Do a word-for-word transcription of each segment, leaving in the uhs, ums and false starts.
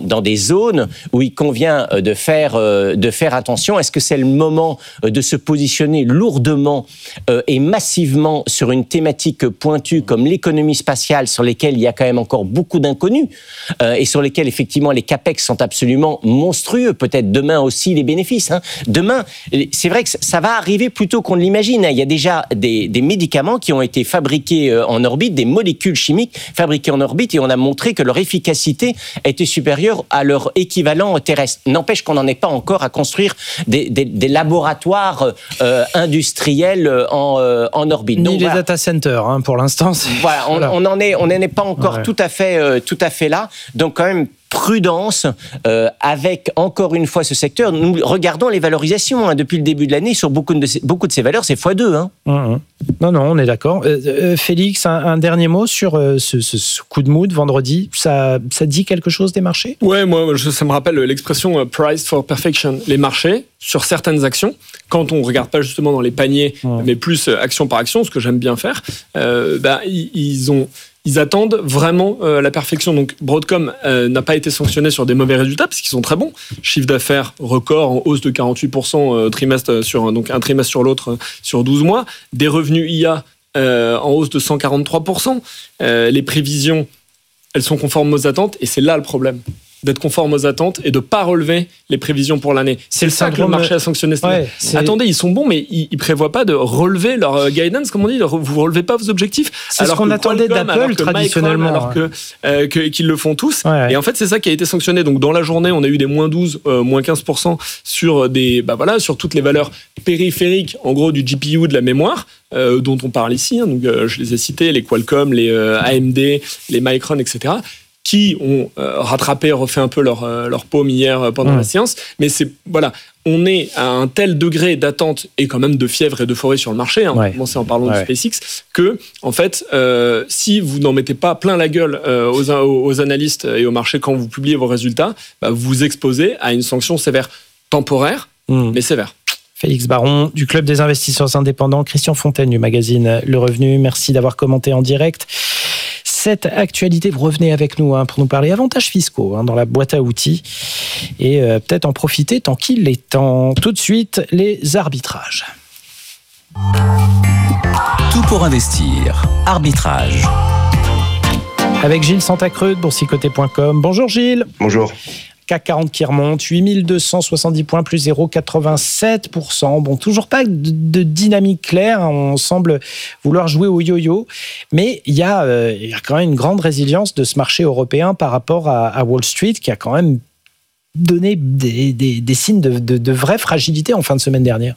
dans des zones où il convient de faire, euh, de faire attention. Est-ce que c'est le moment de se positionner lourdement euh, et massivement sur une thématique pointue comme l'économie spatiale, sur lesquelles il y a quand même encore beaucoup d'inconnus euh, et sur lesquelles effectivement les capex sont absolument monstrueux. Peut-être demain aussi les bénéfices. Hein. Demain, c'est vrai que ça va arriver plus tôt qu'on ne l'imagine. Hein. Il y a déjà des, des médicaments qui ont été fabriqués en orbite, des molécules chimiques fabriquées en orbite, et on a montré que leur efficacité était supérieure à leur équivalent terrestre. N'empêche qu'on n'en est pas encore à construire des, des, des laboratoires euh, industriels en, euh, en orbite. Ni Donc, les voilà. data centers, hein, pour l'instant. C'est... Voilà, on, voilà. on en est, on n'en est pas encore ouais. tout à fait, euh, tout à fait là. Donc quand même. Prudence euh, avec encore une fois ce secteur. Nous regardons les valorisations hein, depuis le début de l'année sur beaucoup de ces, beaucoup de ces valeurs, c'est fois deux. Hein. Mmh. Non, non, on est d'accord. Euh, euh, Félix, un, un dernier mot sur euh, ce, ce, ce coup de mood vendredi. Ça, ça dit quelque chose des marchés ? Ouais, moi, je, ça me rappelle l'expression euh, "priced for perfection". Les marchés, sur certaines actions, quand on regarde pas justement dans les paniers, mmh. mais plus euh, action par action, ce que j'aime bien faire, euh, bah, ils, ils ont Ils attendent vraiment euh, la perfection. Donc Broadcom euh, n'a pas été sanctionné sur des mauvais résultats parce qu'ils sont très bons. Chiffre d'affaires record en hausse de quarante-huit pour cent euh, trimestre sur donc un trimestre sur l'autre euh, sur douze mois. Des revenus I A euh, en hausse de cent quarante-trois pour cent. Euh, les prévisions, elles sont conformes aux attentes et c'est là le problème. D'être conforme aux attentes et de ne pas relever les prévisions pour l'année. C'est, c'est le ça que le marché a sanctionné. Ouais, attendez, ils sont bons, mais ils ne prévoient pas de relever leur guidance, comme on dit. Vous ne relevez pas vos objectifs. C'est alors ce qu'on attendait Qualcomm, d'Apple traditionnellement. Alors que, euh, que, qu'ils le font tous. Ouais. Et en fait, c'est ça qui a été sanctionné. Donc, dans la journée, on a eu des moins douze, euh, moins quinze pour cent sur, des, bah voilà, sur toutes les valeurs périphériques, en gros, du G P U, de la mémoire, euh, dont on parle ici. Hein. Donc, euh, je les ai cités, les Qualcomm, les euh, A M D, les Micron, et cetera, qui ont euh, rattrapé, refait un peu leur, euh, leur paume hier euh, pendant mmh. la séance. Mais c'est, voilà, on est à un tel degré d'attente et quand même de fièvre et d'euphorie sur le marché, hein, ouais. on commençait en parlant ouais. de SpaceX, que, en fait, euh, si vous n'en mettez pas plein la gueule euh, aux, aux analystes et au marché quand vous publiez vos résultats, bah, vous vous exposez à une sanction sévère, temporaire, mmh. mais sévère. Félix Baron, du Club des investisseurs indépendants, Christian Fontaine du magazine Le Revenu, merci d'avoir commenté en direct cette actualité. Vous revenez avec nous hein, pour nous parler avantages fiscaux hein, dans la boîte à outils et euh, peut-être en profiter tant qu'il est temps. Tout de suite, les arbitrages. Tout pour investir. Arbitrage. Avec Gilles Santacreux de boursicoté point com. Bonjour Gilles. Bonjour. C A C quarante qui remonte, huit mille deux cent soixante-dix points, plus zéro virgule quatre-vingt-sept pour cent. Bon, toujours pas de, de dynamique claire, on semble vouloir jouer au yo-yo, mais il y, euh, il y a quand même une grande résilience de ce marché européen par rapport à, à Wall Street, qui a quand même donné des, des, des signes de, de, de vraie fragilité en fin de semaine dernière.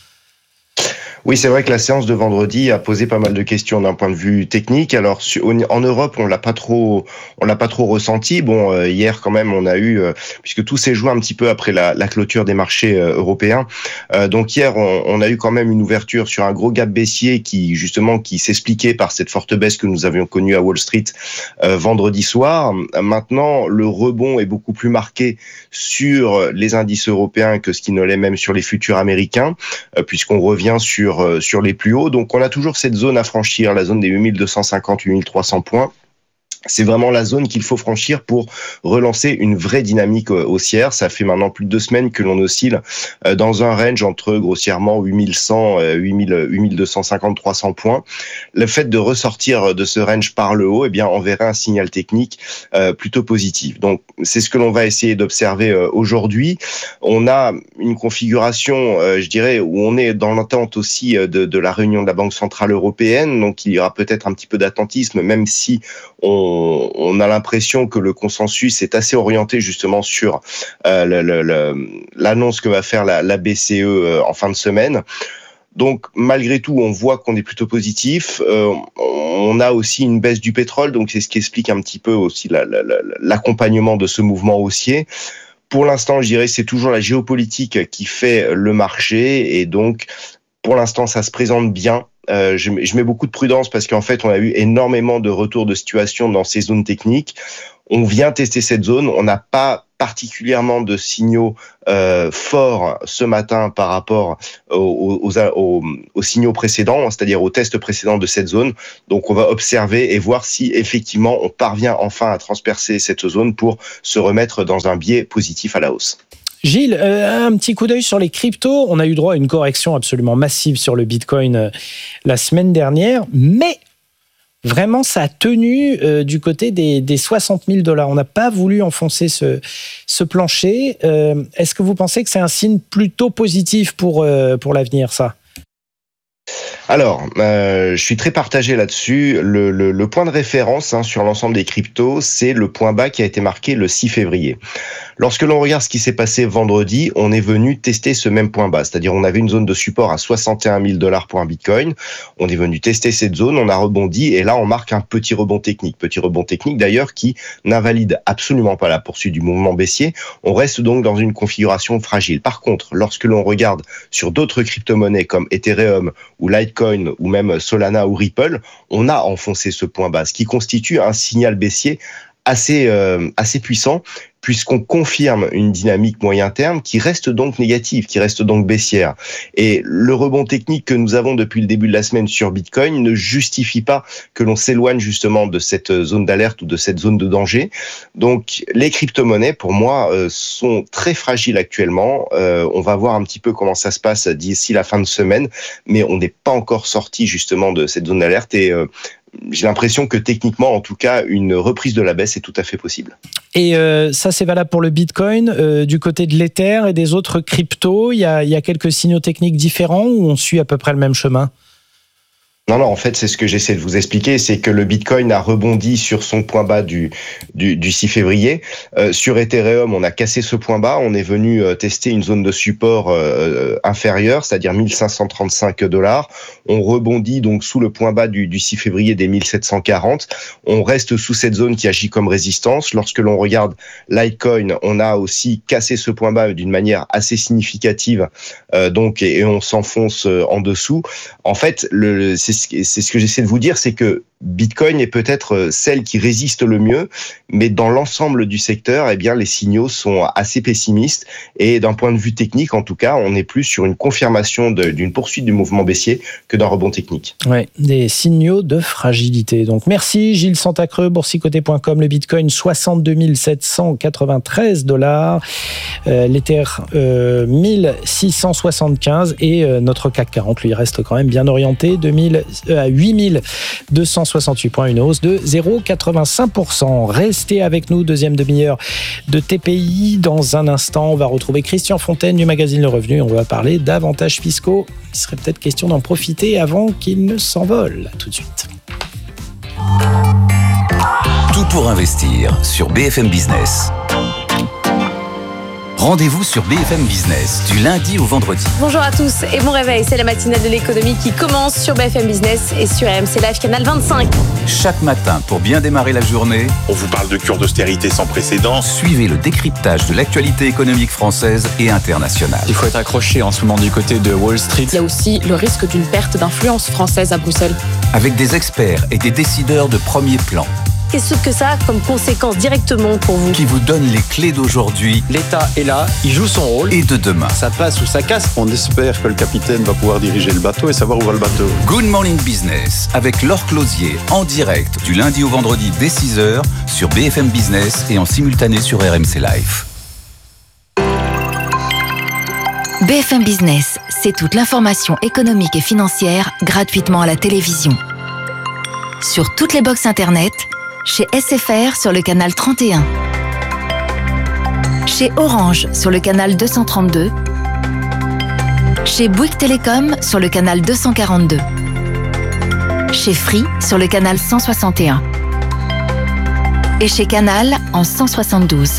Oui, c'est vrai que la séance de vendredi a posé pas mal de questions d'un point de vue technique. Alors en Europe, on l'a pas trop, on l'a pas trop ressenti. Bon, euh, hier quand même, on a eu, euh, puisque tout s'est joué un petit peu après la, la clôture des marchés euh, européens. Euh, donc hier, on, on a eu quand même une ouverture sur un gros gap baissier qui justement qui s'expliquait par cette forte baisse que nous avions connue à Wall Street euh, vendredi soir. Maintenant, le rebond est beaucoup plus marqué sur les indices européens que ce qui ne l'est même sur les futurs américains, euh, puisqu'on revient sur sur les plus hauts. Donc on a toujours cette zone à franchir, la zone des huit mille deux cent cinquante à huit mille trois cents points. C'est vraiment la zone qu'il faut franchir pour relancer une vraie dynamique haussière. Ça fait maintenant plus de deux semaines que l'on oscille dans un range entre grossièrement huit mille cent, huit mille, huit mille deux cent cinquante, trois cents points. Le fait de ressortir de ce range par le haut, eh bien, on verrait un signal technique plutôt positif. Donc, c'est ce que l'on va essayer d'observer aujourd'hui. On a une configuration, je dirais, où on est dans l'attente aussi de, de la réunion de la Banque Centrale Européenne. Donc, il y aura peut-être un petit peu d'attentisme, même si on on a l'impression que le consensus est assez orienté justement sur euh, le, le, le, l'annonce que va faire la, la B C E euh, en fin de semaine. Donc malgré tout, on voit qu'on est plutôt positif. Euh, on a aussi une baisse du pétrole, donc c'est ce qui explique un petit peu aussi la, la, la, l'accompagnement de ce mouvement haussier. Pour l'instant, je dirais, c'est toujours la géopolitique qui fait le marché et donc pour l'instant, ça se présente bien. Euh, je, je mets beaucoup de prudence parce qu'en fait, on a eu énormément de retours de situation dans ces zones techniques. On vient tester cette zone, on n'a pas particulièrement de signaux euh, forts ce matin par rapport aux, aux, aux, aux signaux précédents, c'est-à-dire aux tests précédents de cette zone. Donc on va observer et voir si effectivement on parvient enfin à transpercer cette zone pour se remettre dans un biais positif à la hausse. Gilles, euh, un petit coup d'œil sur les cryptos. On a eu droit à une correction absolument massive sur le Bitcoin euh, la semaine dernière, mais vraiment, ça a tenu euh, du côté des, des soixante mille dollars. On n'a pas voulu enfoncer ce, ce plancher. Euh, est-ce que vous pensez que c'est un signe plutôt positif pour, euh, pour l'avenir, ça ? Alors, euh, je suis très partagé là-dessus. Le, le, le point de référence hein, sur l'ensemble des cryptos, c'est le point bas qui a été marqué le six février. Lorsque l'on regarde ce qui s'est passé vendredi, on est venu tester ce même point bas. C'est-à-dire, on avait une zone de support à soixante et un mille dollars pour un Bitcoin. On est venu tester cette zone, on a rebondi et là, on marque un petit rebond technique. Petit rebond technique d'ailleurs qui n'invalide absolument pas la poursuite du mouvement baissier. On reste donc dans une configuration fragile. Par contre, lorsque l'on regarde sur d'autres crypto-monnaies comme Ethereum ou Litecoin ou même Solana ou Ripple, on a enfoncé ce point bas, ce qui constitue un signal baissier assez, euh, assez puissant, puisqu'on confirme une dynamique moyen terme qui reste donc négative, qui reste donc baissière. Et le rebond technique que nous avons depuis le début de la semaine sur Bitcoin ne justifie pas que l'on s'éloigne justement de cette zone d'alerte ou de cette zone de danger. Donc les crypto-monnaies, pour moi, euh, sont très fragiles actuellement. Euh, on va voir un petit peu comment ça se passe d'ici la fin de semaine, mais on n'est pas encore sorti justement de cette zone d'alerte et euh, j'ai l'impression que techniquement, en tout cas, une reprise de la baisse est tout à fait possible. Et euh, ça, c'est valable pour le Bitcoin. Euh, du côté de l'Ether et des autres cryptos, il y a, il y a quelques signaux techniques différents ou on suit à peu près le même chemin ? Non, non, en fait, c'est ce que j'essaie de vous expliquer, c'est que le Bitcoin a rebondi sur son point bas du, du, du six février. Euh, sur Ethereum, on a cassé ce point bas, on est venu euh, tester une zone de support euh, inférieure, c'est-à-dire mille cinq cent trente-cinq dollars. On rebondit donc sous le point bas du, du six février des mille sept cent quarante. On reste sous cette zone qui agit comme résistance. Lorsque l'on regarde Litecoin, on a aussi cassé ce point bas d'une manière assez significative, euh, donc, et, et on s'enfonce en dessous. En fait, le, c'est c'est ce que j'essaie de vous dire, c'est que Bitcoin est peut-être celle qui résiste le mieux, mais dans l'ensemble du secteur, eh bien, les signaux sont assez pessimistes et d'un point de vue technique, en tout cas, on est plus sur une confirmation de, d'une poursuite du mouvement baissier que d'un rebond technique. Ouais, des signaux de fragilité. Donc, merci Gilles Santacreux, boursicoté point com, le Bitcoin soixante-deux mille sept cent quatre-vingt-treize dollars, euh, l'Ether euh, mille six cent soixante-quinze et euh, notre C A C quarante, lui, reste quand même bien orienté, deux mille, euh, à huit mille deux cent soixante-huit points, une hausse de zéro virgule quatre-vingt-cinq pour cent. Restez avec nous, deuxième demi-heure de T P I. Dans un instant, on va retrouver Christian Fontaine du magazine Le Revenu. On va parler d'avantages fiscaux. Il serait peut-être question d'en profiter avant qu'ils ne s'envolent. À tout de suite. Tout pour investir sur B F M Business. Rendez-vous sur B F M Business du lundi au vendredi. Bonjour à tous et bon réveil, c'est la matinale de l'économie qui commence sur B F M Business et sur R M C Live canal vingt-cinq. Chaque matin, pour bien démarrer la journée, on vous parle de cure d'austérité sans précédent. Suivez le décryptage de l'actualité économique française et internationale. Il faut être accroché en ce moment du côté de Wall Street. Il y a aussi le risque d'une perte d'influence française à Bruxelles. Avec des experts et des décideurs de premier plan. Qu'est-ce que ça a comme conséquence directement pour vous ? Qui vous donne les clés d'aujourd'hui. L'État est là, il joue son rôle. Et de demain. Ça passe ou ça casse. On espère que le capitaine va pouvoir diriger le bateau et savoir où va le bateau. Good Morning Business avec Laure Closier en direct du lundi au vendredi dès six heures sur B F M Business et en simultané sur R M C Live. B F M Business, c'est toute l'information économique et financière gratuitement à la télévision. Sur toutes les box internet, chez S F R sur le canal trente et un, chez Orange sur le canal deux cent trente-deux, chez Bouygues Télécom sur le canal deux cent quarante-deux, chez Free sur le canal cent soixante et un et chez Canal en cent soixante-douze.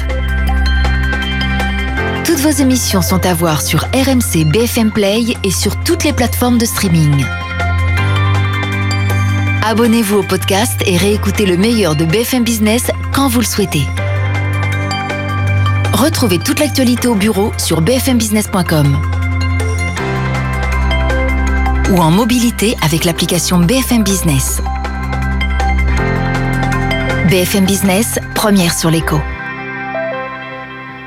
Toutes vos émissions sont à voir sur R M C B F M Play et sur toutes les plateformes de streaming. Abonnez-vous au podcast et réécoutez le meilleur de B F M Business quand vous le souhaitez. Retrouvez toute l'actualité au bureau sur b f m business point com ou en mobilité avec l'application B F M Business. B F M Business, première sur l'écho.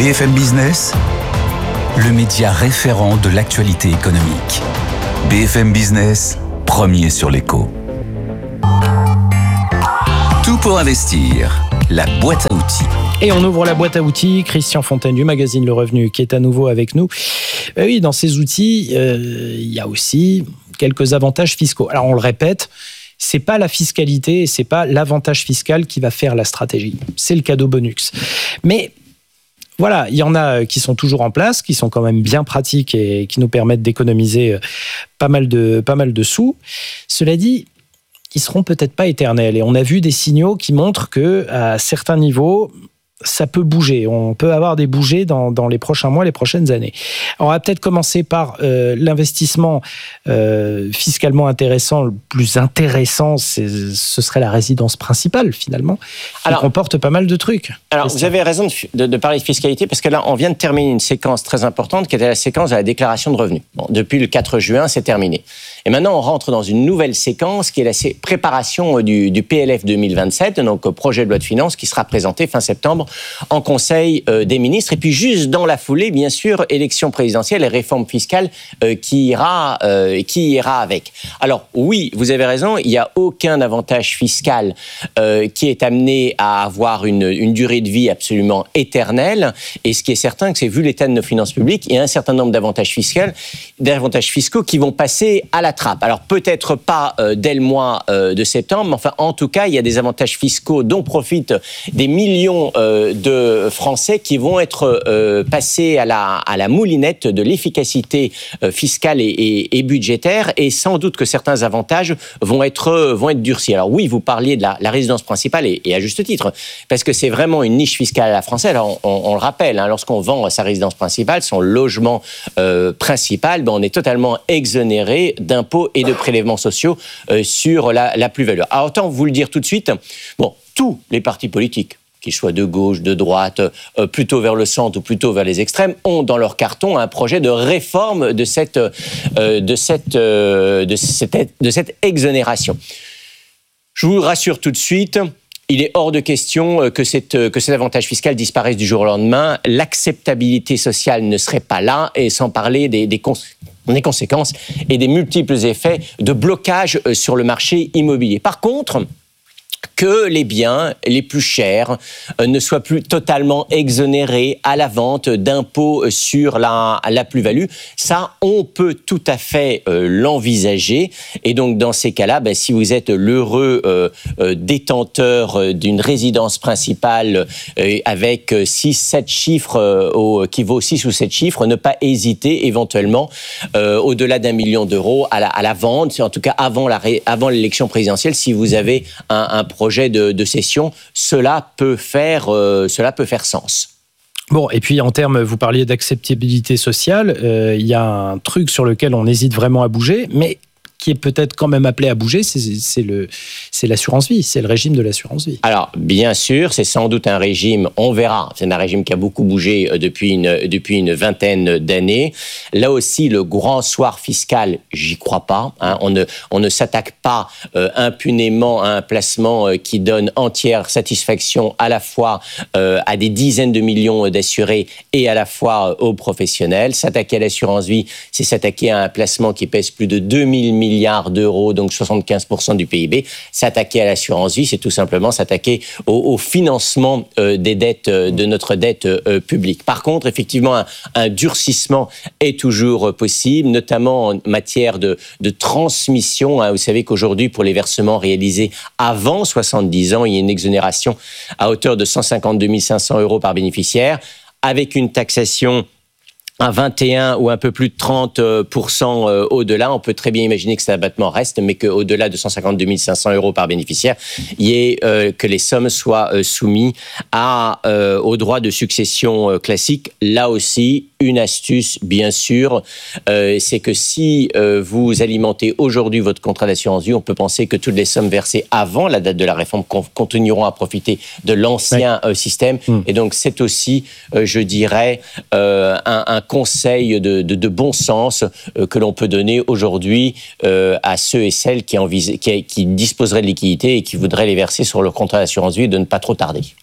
B F M Business, le média référent de l'actualité économique. B F M Business, premier sur l'écho. Tout pour investir, la boîte à outils. Et on ouvre la boîte à outils. Christian Fontaine du magazine Le Revenu qui est à nouveau avec nous. Euh, oui, dans ces outils, euh, il y a aussi quelques avantages fiscaux. Alors on le répète, c'est pas la fiscalité, c'est pas l'avantage fiscal qui va faire la stratégie. C'est le cadeau bonus. Mais voilà, il y en a qui sont toujours en place, qui sont quand même bien pratiques et qui nous permettent d'économiser pas mal de, pas mal de sous. Cela dit, ils seront peut-être pas éternels. Et on a vu des signaux qui montrent que à certains niveaux, ça peut bouger. On peut avoir des bougées dans, dans les prochains mois, les prochaines années. Alors, on va peut-être commencer par euh, l'investissement euh, fiscalement intéressant. Le plus intéressant, c'est, ce serait la résidence principale, finalement, qui alors, comporte pas mal de trucs. Alors, vous avez raison de, de, de parler de fiscalité, parce que là, on vient de terminer une séquence très importante, qui était la séquence de la déclaration de revenus. Bon, depuis le quatre juin, c'est terminé. Et maintenant, on rentre dans une nouvelle séquence, qui est la préparation du, du P L F deux mille vingt-sept, donc projet de loi de finances, qui sera présenté fin septembre en Conseil euh, des ministres. Et puis juste dans la foulée, bien sûr, élection présidentielle et réforme fiscale euh, qui ira, euh, qui ira avec. Alors oui, vous avez raison, il n'y a aucun avantage fiscal euh, qui est amené à avoir une, une durée de vie absolument éternelle. Et ce qui est certain, c'est vu l'état de nos finances publiques, il y a un certain nombre d'avantages fiscaux, d'avantages fiscaux qui vont passer à la trappe. Alors peut-être pas euh, dès le mois euh, de septembre, mais enfin en tout cas, il y a des avantages fiscaux dont profitent des millions euh, de Français qui vont être euh, passés à la, à la moulinette de l'efficacité euh, fiscale et, et, et budgétaire, et sans doute que certains avantages vont être, vont être durcis. Alors oui, vous parliez de la, la résidence principale, et, et à juste titre, parce que c'est vraiment une niche fiscale à la française. Alors on, on, on le rappelle, hein, lorsqu'on vend sa résidence principale, son logement euh, principal, ben, on est totalement exonéré d'impôts et de prélèvements sociaux euh, sur la, la plus-value. Alors autant vous le dire tout de suite, bon, tous les partis politiques, qu'ils soient de gauche, de droite, euh, plutôt vers le centre ou plutôt vers les extrêmes, ont dans leur carton un projet de réforme de cette, euh, de cette, euh, de cette, de cette exonération. Je vous rassure tout de suite, il est hors de question que, cette, que cet avantage fiscal disparaisse du jour au lendemain. L'acceptabilité sociale ne serait pas là, et sans parler des, des conséquences. des conséquences et des multiples effets de blocage sur le marché immobilier. Par contre, que les biens les plus chers ne soient plus totalement exonérés à la vente d'impôts sur la, la plus-value. Ça, on peut tout à fait euh, l'envisager. Et donc, dans ces cas-là, ben, si vous êtes l'heureux euh, euh, détenteur d'une résidence principale euh, avec six sept chiffres, euh, au, qui vaut six ou sept chiffres, ne pas hésiter éventuellement, euh, au-delà d'un million d'euros, à la, à la vente, en tout cas avant, la, avant l'élection présidentielle, si vous avez un, un projet De, de cession, cela peut faire, euh, cela peut faire sens. Bon, et puis en termes, vous parliez d'acceptabilité sociale, euh, il y a un truc sur lequel on hésite vraiment à bouger, mais qui est peut-être quand même appelé à bouger, c'est, c'est, le, c'est l'assurance vie, c'est le régime de l'assurance vie. Alors, bien sûr, c'est sans doute un régime, on verra, c'est un régime qui a beaucoup bougé depuis une, depuis une vingtaine d'années. Là aussi, le grand soir fiscal, j'y crois pas. Hein. On ne, on ne s'attaque pas euh, impunément à un placement euh, qui donne entière satisfaction à la fois euh, à des dizaines de millions d'assurés et à la fois euh, aux professionnels. S'attaquer à l'assurance vie, c'est s'attaquer à un placement qui pèse plus de deux mille milliards d'euros, donc soixante-quinze pour cent du P I B. S'attaquer à l'assurance vie, c'est tout simplement s'attaquer au, au financement euh, des dettes, euh, de notre dette euh, publique. Par contre, effectivement, un, un durcissement est toujours possible, notamment en matière de, de transmission. Hein. Vous savez qu'aujourd'hui, pour les versements réalisés avant soixante-dix ans, il y a une exonération à hauteur de cent cinquante-deux mille cinq cents euros par bénéficiaire, avec une taxation à vingt et un ou un peu plus de trente pour cent au-delà. On peut très bien imaginer que cet abattement reste, mais qu'au-delà de cent cinquante-deux mille cinq cents euros par bénéficiaire, il y ait, euh, que les sommes soient euh, soumises à, euh, au droit de succession euh, classique. Là aussi, une astuce, bien sûr, euh, c'est que si euh, vous alimentez aujourd'hui votre contrat d'assurance vie, on peut penser que toutes les sommes versées avant la date de la réforme continueront à profiter de l'ancien ouais. euh, système. Mmh. Et donc, c'est aussi, euh, je dirais, euh, un, un conseil de, de, de bon sens euh, que l'on peut donner aujourd'hui euh, à ceux et celles qui, envis- qui, qui disposeraient de liquidités et qui voudraient les verser sur leur contrat d'assurance vie, de ne pas trop tarder.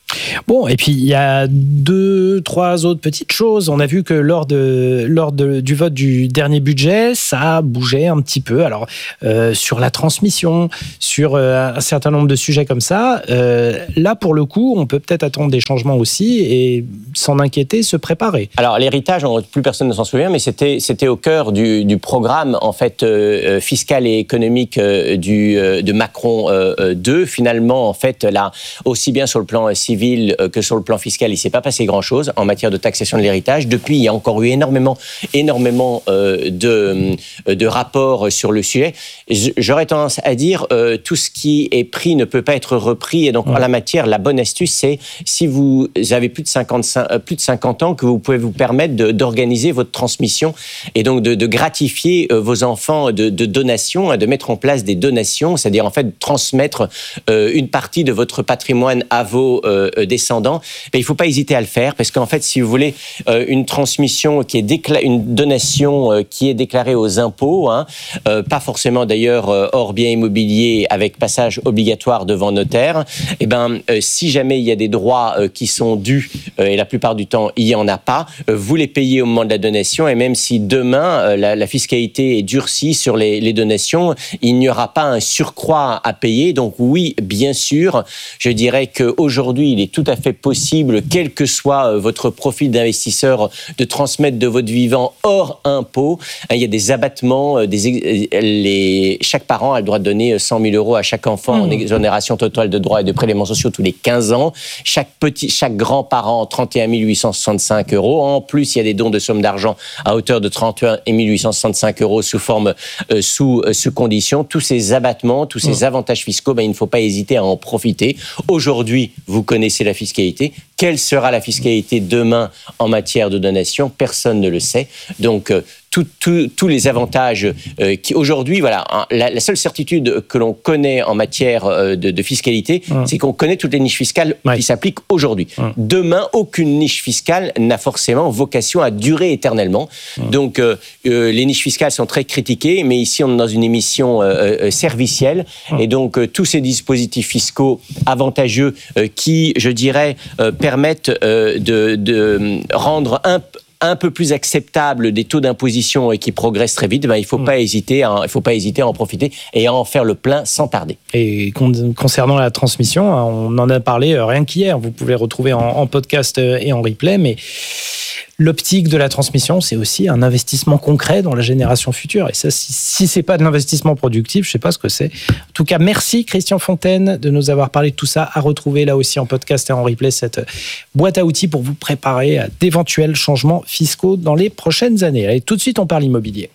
Bon, et puis il y a deux, trois autres petites choses. On a vu que lors, de, lors de, du vote du dernier budget, ça a bougé un petit peu. Alors, euh, sur la transmission, sur euh, un certain nombre de sujets comme ça, euh, là, pour le coup, on peut peut-être attendre des changements aussi et s'en inquiéter, se préparer. Alors, l'héritage, plus personne ne s'en souvient, mais c'était, c'était au cœur du, du programme en fait, euh, fiscal et économique euh, du, euh, de Macron euh, deux. Finalement, en fait, là, aussi bien sur le plan civil que sur le plan fiscal, il ne s'est pas passé grand-chose en matière de taxation de l'héritage. Depuis, il y a encore eu énormément, énormément euh, de, de rapports sur le sujet. J'aurais tendance à dire euh, tout ce qui est pris ne peut pas être repris. Et donc, ouais. en la matière, la bonne astuce, c'est si vous avez plus de cinquante-cinq, plus de cinquante ans, que vous pouvez vous permettre de, d'organiser votre transmission et donc de, de gratifier euh, vos enfants de, de donations, de mettre en place des donations, c'est-à-dire en fait de transmettre euh, une partie de votre patrimoine à vos euh, descendants. Mais il ne faut pas hésiter à le faire parce qu'en fait, si vous voulez euh, une transmission qui est décla- une donation euh, qui est déclarée aux impôts, hein, euh, pas forcément d'ailleurs euh, hors bien immobilier avec passage obligatoire devant notaire, et ben euh, si jamais il y a des droits euh, qui sont dus euh, et la plupart du temps il y en a pas, euh, vous les payez au moment de la donation et même si demain euh, la, la fiscalité est durcie sur les, les donations, il n'y aura pas un surcroît à payer. Donc oui, bien sûr, je dirais qu'aujourd'hui il est tout à fait possible, quel que soit votre profil d'investisseur, de transmettre de votre vivant hors impôt. Il y a des abattements, des, les, chaque parent a le droit de donner cent mille euros à chaque enfant mmh. en exonération totale de droits et de prélèvements sociaux tous les quinze ans. Chaque, petit, chaque grand-parent, trente et un mille huit cent soixante-cinq euros. En plus, il y a des dons de sommes d'argent à hauteur de trente et un mille huit cent soixante-cinq euros sous forme, euh, sous, euh, sous condition. Tous ces abattements, tous ces mmh. avantages fiscaux, ben, il ne faut pas hésiter à en profiter. Aujourd'hui, vous connaissez la fiscalité. Quelle sera la fiscalité demain en matière de donation ? Personne ne le sait. Donc, euh, tous les avantages euh, qui aujourd'hui, voilà, hein, la, la seule certitude que l'on connaît en matière euh, de, de fiscalité, mmh. c'est qu'on connaît toutes les niches fiscales ouais. qui s'appliquent aujourd'hui. Mmh. Demain, aucune niche fiscale n'a forcément vocation à durer éternellement. Mmh. Donc, euh, euh, les niches fiscales sont très critiquées, mais ici, on est dans une émission euh, euh, servicielle, mmh. et donc euh, tous ces dispositifs fiscaux avantageux euh, qui, je dirais, euh, permettent euh, de, de rendre un un peu plus acceptable des taux d'imposition et qui progressent très vite, ben, il ne faut, mmh. pas hésiter à, il faut pas hésiter à en profiter et à en faire le plein sans tarder. Et con- concernant la transmission, on en a parlé rien qu'hier, vous pouvez le retrouver en, en podcast et en replay, mais l'optique de la transmission, c'est aussi un investissement concret dans la génération future. Et ça, si, si ce n'est pas de l'investissement productif, je ne sais pas ce que c'est. En tout cas, merci Christian Fontaine de nous avoir parlé de tout ça. À retrouver là aussi en podcast et en replay cette boîte à outils pour vous préparer à d'éventuels changements fiscaux dans les prochaines années. Allez, tout de suite, on parle immobilier.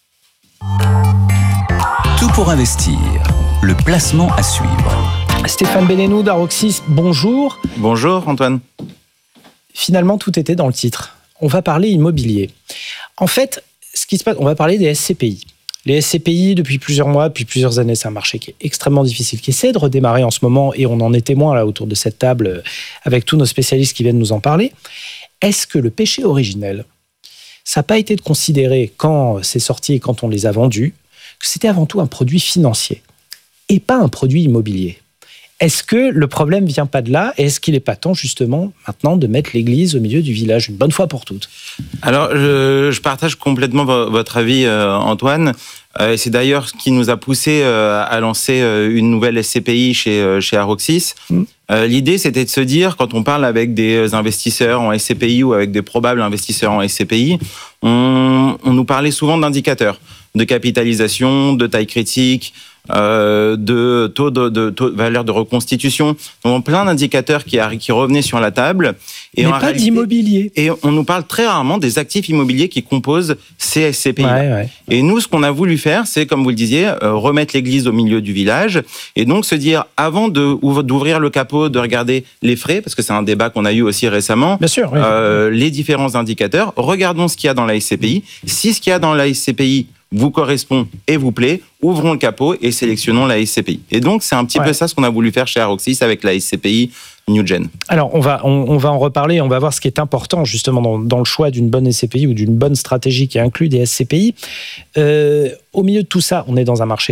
Tout pour investir. Le placement à suivre. Stéphane Bennenou d'Aroxis, bonjour. Bonjour Antoine. Finalement, tout était dans le titre. On va parler immobilier. En fait, ce qui se passe, on va parler des S C P I. Les S C P I, depuis plusieurs mois, depuis plusieurs années, c'est un marché qui est extrêmement difficile, qui essaie de redémarrer en ce moment, et on en est témoin là autour de cette table avec tous nos spécialistes qui viennent nous en parler. Est-ce que le péché originel, ça n'a pas été de considérer quand c'est sorti et quand on les a vendus, que c'était avant tout un produit financier et pas un produit immobilier ? Est-ce que le problème ne vient pas de là ? Et est-ce qu'il n'est pas temps, justement, maintenant, de mettre l'église au milieu du village, une bonne fois pour toutes ? Alors, je, je partage complètement vo- votre avis, euh, Antoine. Euh, c'est d'ailleurs ce qui nous a poussé euh, à lancer euh, une nouvelle S C P I chez, euh, chez Aroxis. Mmh. Euh, l'idée, c'était de se dire, quand on parle avec des investisseurs en S C P I ou avec des probables investisseurs en S C P I, on, on nous parlait souvent d'indicateurs, de capitalisation, de taille critique, Euh, de taux de, de taux de valeur de reconstitution, donc plein d'indicateurs qui, qui revenaient sur la table. Et mais en pas réalité, d'immobilier. Et on nous parle très rarement des actifs immobiliers qui composent ces S C P I. Ouais, ouais. Et nous, ce qu'on a voulu faire, c'est, comme vous le disiez, euh, remettre l'église au milieu du village, et donc se dire, avant de, d'ouvrir le capot, de regarder les frais, parce que c'est un débat qu'on a eu aussi récemment, bien sûr, oui. euh, les différents indicateurs, regardons ce qu'il y a dans la S C P I. Si ce qu'il y a dans la S C P I vous correspond et vous plaît, ouvrons le capot et sélectionnons la S C P I. Et donc, c'est un petit ouais. peu ça ce qu'on a voulu faire chez Aroxis avec la S C P I New Gen. Alors, on va, on, on va en reparler, on va voir ce qui est important justement dans, dans le choix d'une bonne S C P I ou d'une bonne stratégie qui inclut des S C P I. Euh, au milieu de tout ça, on est dans un marché qui est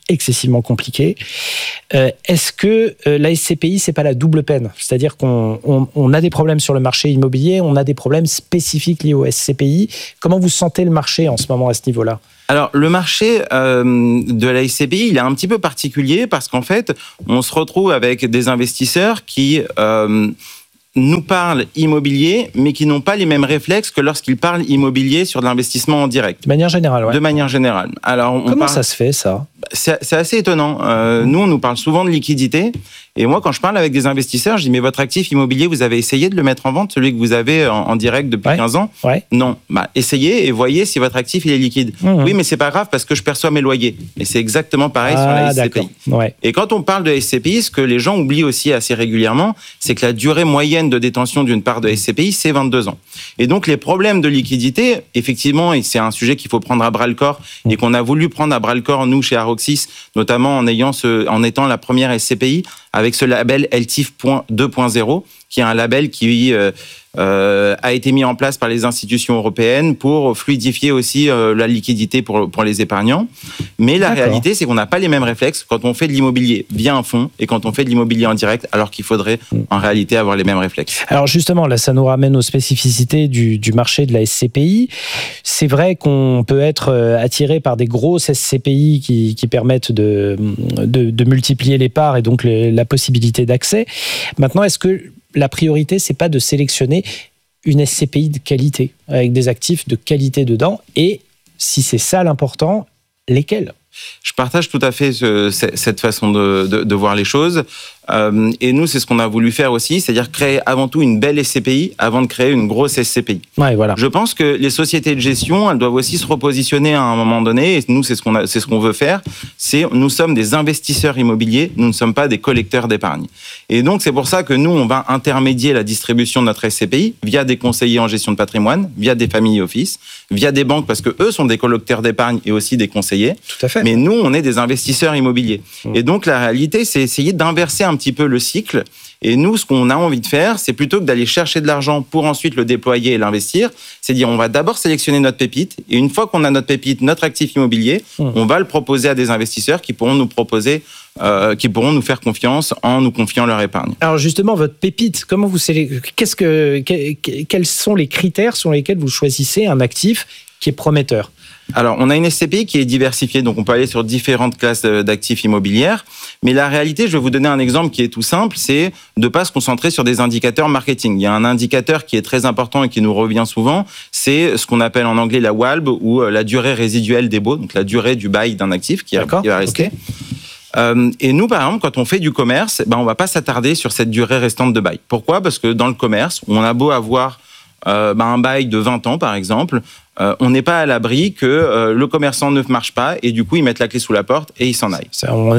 excessivement compliqué. Euh, est-ce que euh, la S C P I, c'est pas la double peine ? C'est-à-dire qu'on on, on a des problèmes sur le marché immobilier, on a des problèmes spécifiques liés au S C P I. Comment vous sentez le marché en ce moment à ce niveau-là ? Alors, le marché euh, de la S C P I, il est un petit peu particulier parce qu'en fait, on se retrouve avec des investisseurs qui euh, nous parlent immobilier, mais qui n'ont pas les mêmes réflexes que lorsqu'ils parlent immobilier sur de l'investissement en direct. De manière générale, ouais. De manière générale. Alors, on Comment parle... ça se fait, ça ? C'est, c'est assez étonnant. Euh, nous, on nous parle souvent de liquidité. Et moi, quand je parle avec des investisseurs, je dis, mais votre actif immobilier, vous avez essayé de le mettre en vente, celui que vous avez en, en direct depuis ouais. quinze ans ? Ouais. Non. Bah, essayez et voyez si votre actif, il est liquide. Mmh. Oui, mais c'est pas grave parce que je perçois mes loyers. Et c'est exactement pareil ah, sur la S C P I. Ouais. Et quand on parle de S C P I, ce que les gens oublient aussi assez régulièrement, c'est que la durée moyenne de détention d'une part de S C P I, c'est vingt-deux ans. Et donc, les problèmes de liquidité, effectivement, et c'est un sujet qu'il faut prendre à bras-le-corps mmh. et qu'on a voulu prendre à bras-le-corps, nous, chez Aroxis, notamment en, ayant ce, en étant la première S C P I avec ce label L T I F deux point zéro, qui est un label qui euh, euh, a été mis en place par les institutions européennes pour fluidifier aussi euh, la liquidité pour, pour les épargnants. Mais la D'accord. réalité, c'est qu'on n'a pas les mêmes réflexes quand on fait de l'immobilier via un fonds et quand on fait de l'immobilier en direct, alors qu'il faudrait en réalité avoir les mêmes réflexes. Alors justement, là, ça nous ramène aux spécificités du, du marché de la S C P I. C'est vrai qu'on peut être attiré par des grosses S C P I qui, qui permettent de, de, de multiplier les parts et donc les, la possibilité d'accès. Maintenant, est-ce que la priorité, c'est pas de sélectionner une S C P I de qualité, avec des actifs de qualité dedans, et si c'est ça l'important, lesquels ? Je partage tout à fait ce, cette façon de, de, de voir les choses. Euh, et nous, c'est ce qu'on a voulu faire aussi, c'est-à-dire créer avant tout une belle S C P I avant de créer une grosse S C P I. Ouais, voilà. Je pense que les sociétés de gestion, elles doivent aussi se repositionner à un moment donné. Et nous, c'est ce qu'on a, c'est ce qu'on veut faire. C'est, nous sommes des investisseurs immobiliers. Nous ne sommes pas des collecteurs d'épargne. Et donc, c'est pour ça que nous, on va intermédier la distribution de notre S C P I via des conseillers en gestion de patrimoine, via des family office, via des banques, parce que eux sont des collecteurs d'épargne et aussi des conseillers. Tout à fait. Mais nous, on est des investisseurs immobiliers. Mmh. Et donc, la réalité, c'est essayer d'inverser un petit peu le cycle. Et nous, ce qu'on a envie de faire, c'est plutôt que d'aller chercher de l'argent pour ensuite le déployer et l'investir, c'est dire on va d'abord sélectionner notre pépite, et une fois qu'on a notre pépite, notre actif immobilier, mmh. on va le proposer à des investisseurs qui pourront nous proposer, euh, qui pourront nous faire confiance en nous confiant leur épargne. Alors justement, votre pépite, comment vous qu'est-ce que, que quels sont les critères sur lesquels vous choisissez un actif qui est prometteur ? Alors, on a une S C P I qui est diversifiée, donc on peut aller sur différentes classes d'actifs immobilières. Mais la réalité, je vais vous donner un exemple qui est tout simple, c'est de ne pas se concentrer sur des indicateurs marketing. Il y a un indicateur qui est très important et qui nous revient souvent, c'est ce qu'on appelle en anglais la W A L B, ou la durée résiduelle des baux, donc la durée du bail d'un actif qui, a, qui va rester. Okay. Euh, et nous, par exemple, quand on fait du commerce, ben, on ne va pas s'attarder sur cette durée restante de bail. Pourquoi ? Parce que dans le commerce, on a beau avoir euh, ben, un bail de vingt ans, par exemple, Euh, on n'est pas à l'abri que euh, le commerçant ne marche pas et du coup, ils mettent la clé sous la porte et ils s'en aillent.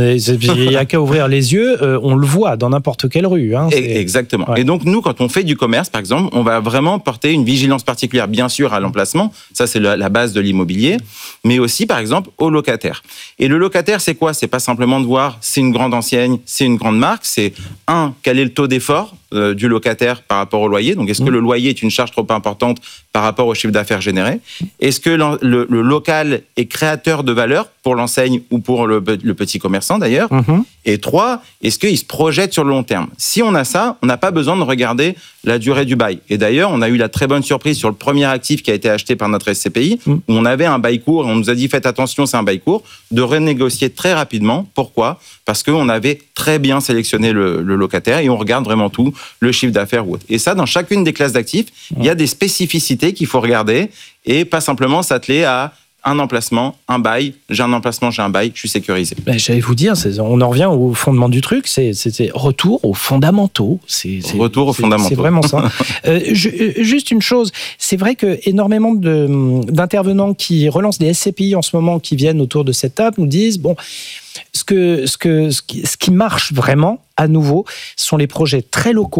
Il n'y a qu'à ouvrir les yeux, euh, on le voit dans n'importe quelle rue. Hein, et, exactement. Ouais. Et donc, nous, quand on fait du commerce, par exemple, on va vraiment porter une vigilance particulière, bien sûr, à l'emplacement. Ça, c'est la, la base de l'immobilier. Mais aussi, par exemple, au locataire. Et le locataire, c'est quoi ? C'est pas simplement de voir, c'est une grande enseigne, c'est une grande marque. C'est, un, quel est le taux d'effort euh, du locataire par rapport au loyer ? Donc, est-ce mmh. que le loyer est une charge trop importante par rapport au chiffre d'affaires généré ? Est-ce que le, le, le local est créateur de valeur pour l'enseigne ou pour le, le petit commerçant d'ailleurs ? mmh. Et trois, est-ce qu'il se projette sur le long terme ? Si on a ça, on n'a pas besoin de regarder la durée du bail. Et d'ailleurs, on a eu la très bonne surprise sur le premier actif qui a été acheté par notre S C P I, mmh. où on avait un bail court, et on nous a dit faites attention, c'est un bail court, de renégocier très rapidement. Pourquoi ? Parce qu'on avait très bien sélectionné le, le locataire et on regarde vraiment tout, le chiffre d'affaires ou autre. Et ça, dans chacune des classes d'actifs, mmh. il y a des spécificités qu'il faut regarder et pas simplement s'atteler à un emplacement, un bail, j'ai un emplacement, j'ai un bail, je suis sécurisé. Ben, j'allais vous dire, c'est, on en revient au fondement du truc, c'est, c'est, c'est retour aux fondamentaux. C'est, c'est, retour aux c'est, fondamentaux. C'est vraiment ça. euh, je, juste une chose, c'est vrai que énormément de, d'intervenants qui relancent des S C P I en ce moment, qui viennent autour de cette table, nous disent, bon, ce, que, ce, que, ce, qui, ce qui marche vraiment, à nouveau, sont les projets très locaux,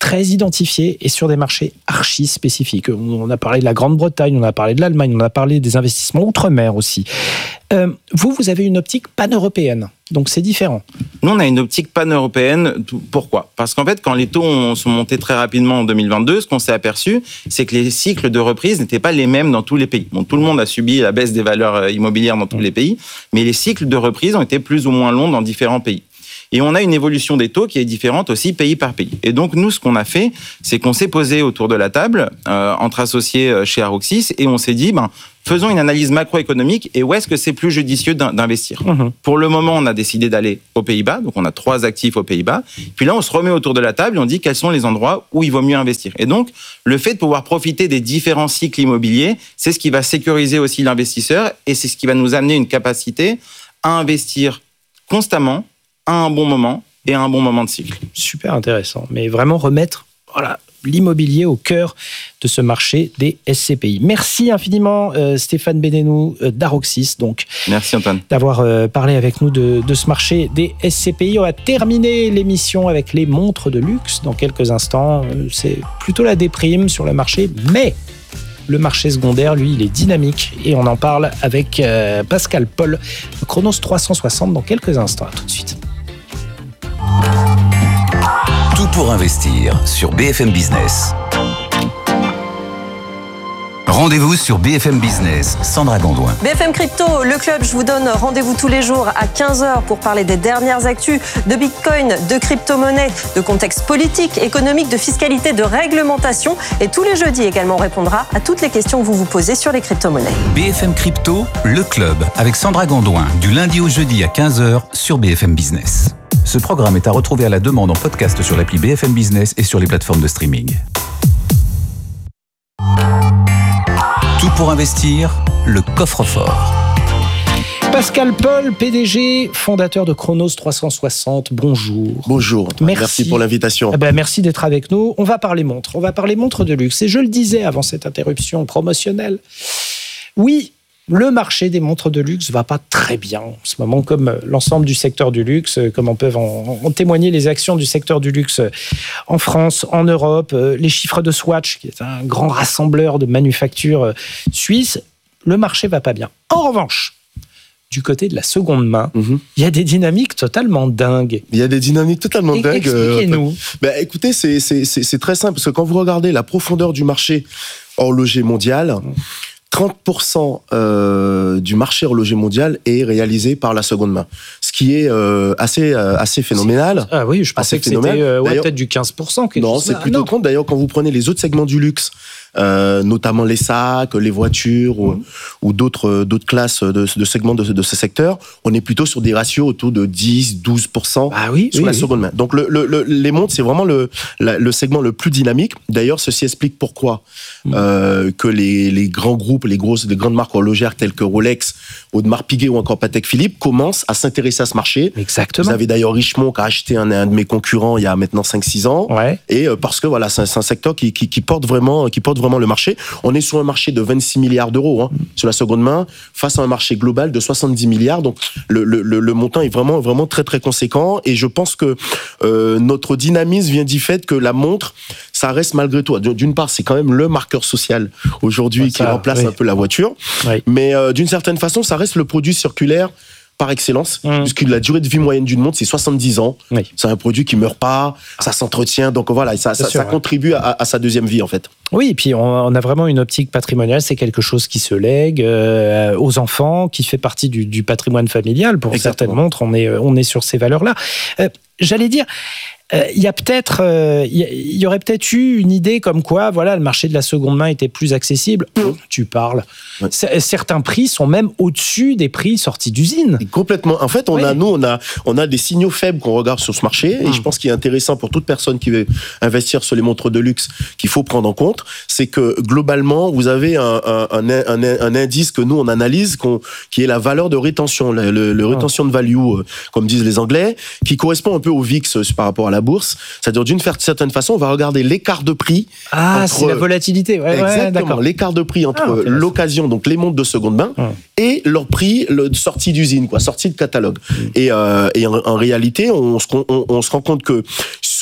très identifiés et sur des marchés archi spécifiques. On a parlé de la Grande-Bretagne, on a parlé de l'Allemagne, on a parlé des investissements outre-mer aussi. Euh, vous, vous avez une optique pan-européenne, donc c'est différent. Nous, on a une optique pan-européenne. Pourquoi ? Parce qu'en fait, quand les taux ont, sont montés très rapidement en deux mille vingt-deux, ce qu'on s'est aperçu, c'est que les cycles de reprise n'étaient pas les mêmes dans tous les pays. Bon, tout le monde a subi la baisse des valeurs immobilières dans tous les pays, mais les cycles de reprise ont été plus ou moins longs dans différents pays. Et on a une évolution des taux qui est différente aussi pays par pays. Et donc, nous, ce qu'on a fait, c'est qu'on s'est posé autour de la table, euh, entre associés chez Aroxis, et on s'est dit, ben, faisons une analyse macroéconomique et où est-ce que c'est plus judicieux d'investir. Mmh. Pour le moment, on a décidé d'aller aux Pays-Bas, donc on a trois actifs aux Pays-Bas. Puis là, on se remet autour de la table et on dit quels sont les endroits où il vaut mieux investir. Et donc, le fait de pouvoir profiter des différents cycles immobiliers, c'est ce qui va sécuriser aussi l'investisseur et c'est ce qui va nous amener une capacité à investir constamment, à un bon moment et à un bon moment de cycle. Super intéressant, mais vraiment remettre voilà, l'immobilier au cœur de ce marché des S C P I. Merci infiniment euh, Stéphane Bénénou euh, d'Aroxis, donc. Merci Antoine. D'avoir euh, parlé avec nous de, de ce marché des S C P I. On va terminer l'émission avec les montres de luxe dans quelques instants. Euh, c'est plutôt la déprime sur le marché, mais le marché secondaire, lui, il est dynamique et on en parle avec euh, Pascal Paul de Chronos trois cent soixante dans quelques instants. À tout de suite. Tout pour investir sur B F M Business. Rendez-vous sur B F M Business, Sandra Gondouin. B F M Crypto, le club, je vous donne rendez-vous tous les jours à quinze heures pour parler des dernières actus de Bitcoin, de crypto-monnaie, de contexte politique, économique, de fiscalité, de réglementation. Et tous les jeudis également, on répondra à toutes les questions que vous vous posez sur les crypto-monnaies. B F M Crypto, le club, avec Sandra Gondouin, du lundi au jeudi à quinze heures sur B F M Business. Ce programme est à retrouver à la demande en podcast sur l'appli B F M Business et sur les plateformes de streaming. Tout pour investir, le coffre-fort. Pascal Paul, P D G, fondateur de Chronos trois cent soixante, bonjour. Bonjour, merci, merci pour l'invitation. Eh ben, merci d'être avec nous. On va parler montres, on va parler montres de luxe. Et je le disais avant cette interruption promotionnelle, oui, le marché des montres de luxe va pas très bien en ce moment, comme l'ensemble du secteur du luxe, comme on peut en, en témoigner les actions du secteur du luxe en France, en Europe, les chiffres de Swatch, qui est un grand rassembleur de manufactures suisses. Le marché va pas bien. En revanche, du côté de la seconde main, mm-hmm. il y a des dynamiques totalement dingues. Il y a des dynamiques totalement dingues. Expliquez-nous. Euh, ben, écoutez, c'est, c'est, c'est, c'est très simple, parce que quand vous regardez la profondeur du marché horloger mondial, trente pour cent euh, du marché horloger mondial est réalisé par la seconde main, ce qui est euh, assez euh, assez phénoménal. Ah oui, je pensais que c'était euh, ouais, peut-être du quinze pour cent. Non, c'est plutôt non. trente. D'ailleurs, quand vous prenez les autres segments du luxe, euh, notamment les sacs, les voitures mmh. ou, ou d'autres d'autres classes de, de segments de, de ce secteur, on est plutôt sur des ratios autour de dix à douze pour cent ah oui, sur oui, la oui. seconde main. Donc le, le, le, les montres, c'est vraiment le, la, le segment le plus dynamique. D'ailleurs, ceci explique pourquoi mmh. euh, que les, les grands groupes, les grosses, les grandes marques horlogères telles que Rolex, Audemars Piguet ou encore Patek Philippe commencent à s'intéresser à ce marché. Exactement. Vous avez d'ailleurs Richemont qui a acheté un, un de mes concurrents il y a maintenant cinq six ans. Ouais. Et euh, parce que voilà, c'est un, c'est un secteur qui, qui, qui, porte vraiment, qui porte vraiment le marché. On est sur un marché de vingt-six milliards d'euros hein, mmh. sur la seconde main, face à un marché global de soixante-dix milliards. Donc le, le, le montant est vraiment, vraiment très très conséquent. Et je pense que euh, notre dynamisme vient du fait que la montre, ça reste malgré tout. D'une part, c'est quand même le marqueur social aujourd'hui ça, qui remplace oui. un peu la voiture. Oui. Mais euh, d'une certaine façon, ça reste le produit circulaire par excellence, mmh. puisque la durée de vie moyenne d'une montre, c'est soixante-dix ans. Oui. C'est un produit qui ne meurt pas, ça s'entretient, donc voilà, ça, ça, sûr, ça ouais. contribue à, à sa deuxième vie, en fait. Oui, et puis on, on a vraiment une optique patrimoniale, c'est quelque chose qui se lègue euh, aux enfants, qui fait partie du, du patrimoine familial. Pour Exactement. Certaines montres, on est, on est sur ces valeurs-là. Euh, j'allais dire... Il euh, y a peut-être, il euh, y, y aurait peut-être eu une idée comme quoi, voilà, le marché de la seconde main était plus accessible. Mmh. Tu parles. Ouais. C- certains prix sont même au-dessus des prix sortis d'usine. Et complètement. En fait, on oui. a nous, on a, on a des signaux faibles qu'on regarde sur ce marché. Mmh. Et je pense qu'il est intéressant pour toute personne qui veut investir sur les montres de luxe, qu'il faut prendre en compte, c'est que globalement, vous avez un, un, un, un, un indice que nous on analyse, qu'on, qui est la valeur de rétention, le, le, le rétention de value, euh, comme disent les Anglais, qui correspond un peu au V I X euh, par rapport à la bourse. C'est-à-dire, d'une certaine façon, on va regarder l'écart de prix. Ah, entre, c'est la volatilité. Ouais, exactement. Ouais, d'accord. L'écart de prix entre ah, l'occasion, donc les montres de seconde main, hum. et leur prix le, sortie d'usine, quoi, sortie de catalogue. Hum. Et, euh, et en, en réalité, on se, on, on se rend compte que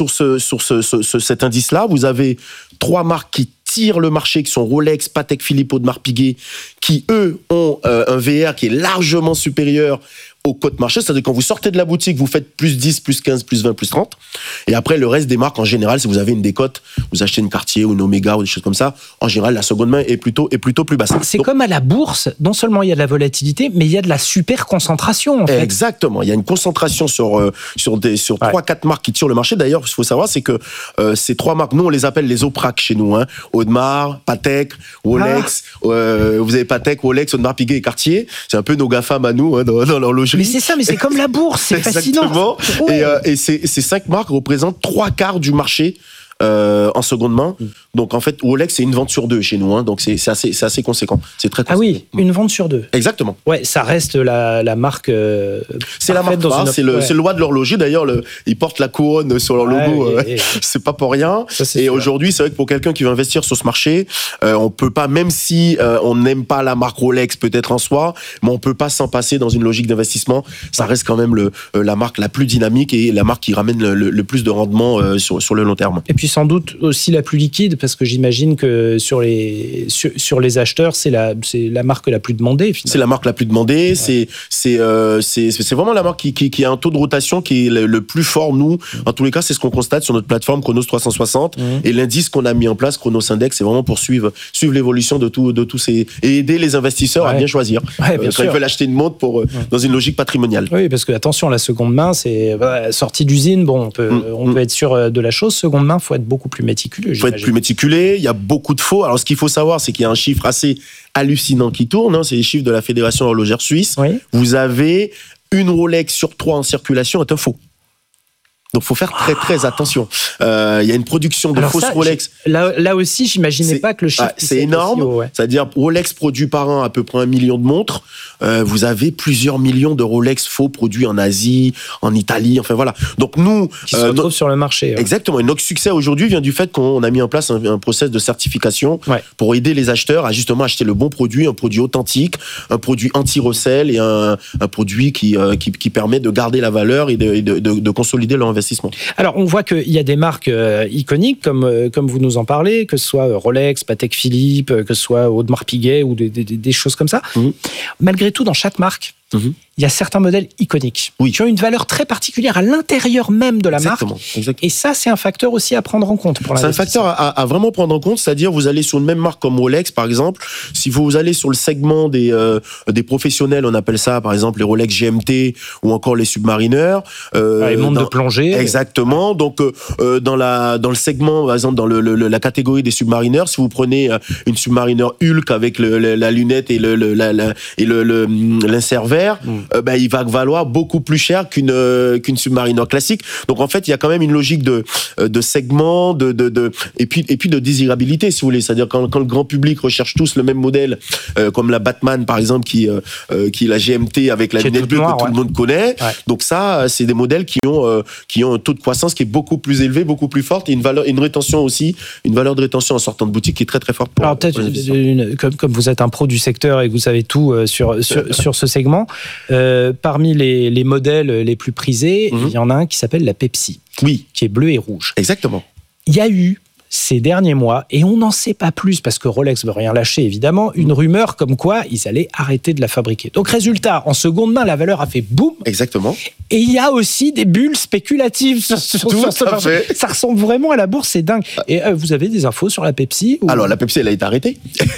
sur ce, sur ce, ce, ce cet indice-là, vous avez trois marques qui tirent le marché, qui sont Rolex, Patek Philippe, Audemars Piguet, qui eux ont euh, un V R qui est largement supérieur au cote marché, c'est-à-dire quand vous sortez de la boutique, vous faites plus dix, plus quinze, plus vingt, plus trente. Et après, le reste des marques, en général, si vous avez une décote, vous achetez une Cartier ou une Omega ou des choses comme ça, en général, la seconde main est plutôt, est plutôt plus basse. C'est Donc, comme à la bourse, non seulement il y a de la volatilité, mais il y a de la super concentration, en fait. Exactement. Il y a une concentration sur, euh, sur, des, sur ouais. trois, quatre marques qui tirent le marché. D'ailleurs, ce qu'il faut savoir, c'est que euh, ces trois marques, nous, on les appelle les Oprac chez nous. Hein. Audemars, Patek, Rolex. Ah. Euh, vous avez Patek, Rolex, Audemars Piguet et Cartier. C'est un peu nos GAFAM à nous, hein, dans, dans l'horlogerie. Mais c'est ça, mais c'est comme la bourse, c'est fascinant. Exactement. Et, euh, et ces, ces cinq marques représentent trois quarts du marché euh, en seconde main. Mm. Donc en fait, Rolex, c'est une vente sur deux chez nous. Hein, donc c'est, c'est, assez, c'est assez conséquent. C'est très conséquent. Ah oui, une vente sur deux. Exactement. Ouais, ça reste la, la marque. Euh, c'est la marque dans une... c'est, le, ouais. c'est le roi de l'horloger. D'ailleurs, le, ils portent la couronne sur leur logo. Ouais, et, et, c'est pas pour rien. Ça, et sûr. Aujourd'hui, c'est vrai que pour quelqu'un qui veut investir sur ce marché, euh, on peut pas, même si euh, on n'aime pas la marque Rolex peut-être en soi, mais on peut pas s'en passer dans une logique d'investissement. Ça reste quand même le, euh, la marque la plus dynamique et la marque qui ramène le, le, le plus de rendement euh, sur, sur le long terme. Et puis sans doute aussi la plus liquide, parce que j'imagine que sur les, sur, sur les acheteurs, c'est la, c'est la marque la plus demandée. Finalement. C'est la marque la plus demandée. Ouais. C'est, c'est, euh, c'est, c'est vraiment la marque qui, qui, qui a un taux de rotation qui est le, le plus fort. Nous, mmh. en tous les cas, c'est ce qu'on constate sur notre plateforme Chronos trois cent soixante. Mmh. Et l'indice qu'on a mis en place, Chronos Index, c'est vraiment pour suivre, suivre l'évolution de, tout, de tous ces... et aider les investisseurs ouais. à bien choisir. Ouais, bien euh, quand ils veulent acheter une montre pour, euh, ouais. dans une logique patrimoniale. Oui, parce que attention, la seconde main, c'est bah, sortie d'usine. Bon, on peut, mmh. on peut être sûr de la chose. Seconde main, il faut être beaucoup plus méticuleux. Il faut être plus méticulé. Il y a beaucoup de faux. Alors, ce qu'il faut savoir, c'est qu'il y a un chiffre assez hallucinant qui tourne. Hein, c'est les chiffres de la Fédération horlogère suisse. Oui. Vous avez une Rolex sur trois en circulation est un faux. Donc, faut faire très très attention. Il euh, y a une production de Alors fausses ça, Rolex. Là, là aussi, j'imaginais c'est, pas que le chiffre. Ah, c'est énorme. Haut, ouais. C'est-à-dire Rolex produit par an à peu près un million de montres. Euh, vous avez plusieurs millions de Rolex faux produits en Asie, en Italie. Enfin voilà. Donc nous, qui se euh, retrouvent no- sur le marché. Ouais. Exactement. Et notre succès aujourd'hui vient du fait qu'on a mis en place un, un process de certification ouais. pour aider les acheteurs à justement acheter le bon produit, un produit authentique, un produit anti-recel et un, un produit qui, euh, qui qui permet de garder la valeur et de, de, de, de consolider leur investissement. Alors, on voit qu'il y a des marques euh, iconiques, comme, euh, comme vous nous en parlez, que ce soit Rolex, Patek Philippe, que ce soit Audemars Piguet ou des, des, des choses comme ça. Mmh. Malgré tout, dans chaque marque, mmh. il y a certains modèles iconiques oui. qui ont une valeur très particulière à l'intérieur même de la Exactement. marque. Exactement. Et ça, c'est un facteur aussi à prendre en compte pour C'est un facteur à, à vraiment prendre en compte, c'est-à-dire vous allez sur une même marque comme Rolex, par exemple. Si vous allez sur le segment des euh, des professionnels, on appelle ça, par exemple, les Rolex G M T ou encore les Submariner. Euh, ah, les montres de plongée. Exactement. Donc euh, dans la dans le segment, par exemple, dans le, le, la catégorie des Submariner, si vous prenez une Submariner Hulk avec le, le, la lunette et le, le la, la, et le, le l'insert vert. Mm. Euh, ben, il va valoir beaucoup plus cher qu'une euh, qu'une Submariner classique. Donc en fait, il y a quand même une logique de de segment, de de, de et puis et puis de désirabilité, si vous voulez. C'est-à-dire quand quand le grand public recherche tous le même modèle, euh, comme la Batman par exemple, qui euh, qui est la G M T avec la lunette bleue que tout ouais. le monde connaît. Ouais. Donc ça, c'est des modèles qui ont euh, qui ont un taux de croissance qui est beaucoup plus élevé, beaucoup plus forte et une valeur, une rétention aussi, une valeur de rétention en sortant de boutique qui est très très forte. Pour, Alors peut-être une, comme comme vous êtes un pro du secteur et que vous savez tout euh, sur sur, sur ce segment. Euh, parmi les, les modèles les plus prisés, mm-hmm. il y en a un qui s'appelle la Pepsi, oui, qui est bleu et rouge. Exactement. Il y a eu ces derniers mois, et on n'en sait pas plus parce que Rolex ne veut rien lâcher évidemment, une rumeur comme quoi ils allaient arrêter de la fabriquer. Donc résultat, en seconde main, la valeur a fait boum. Exactement. Et il y a aussi des bulles spéculatives sur, sur, Tout sur ce à marché. fait. Ça ressemble vraiment à la bourse, c'est dingue. Et euh, vous avez des infos sur la Pepsi ou... Alors la Pepsi, elle a été arrêtée.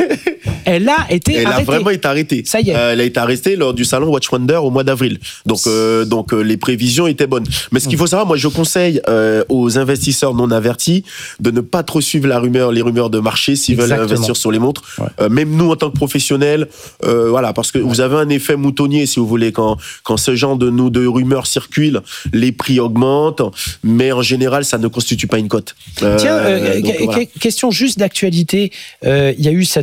Elle a été elle arrêtée. Elle a vraiment été arrêtée. Ça y est. Euh, elle a été arrêtée lors du salon Watch Wonder au mois d'avril. Donc, euh, donc euh, les prévisions étaient bonnes. Mais ce qu'il faut savoir, moi, je conseille euh, aux investisseurs non avertis de ne pas trop suivre la rumeur, les rumeurs de marché s'ils Exactement. veulent investir sur les montres. Ouais. Euh, même nous, en tant que professionnels, euh, voilà, parce que ouais. vous avez un effet moutonnier, si vous voulez, quand quand ce genre de nous de rumeurs circulent, les prix augmentent, mais en général, ça ne constitue pas une cote. Euh, Tiens, euh, donc, qu- voilà. question juste d'actualité. Il euh, y a eu cette fameuse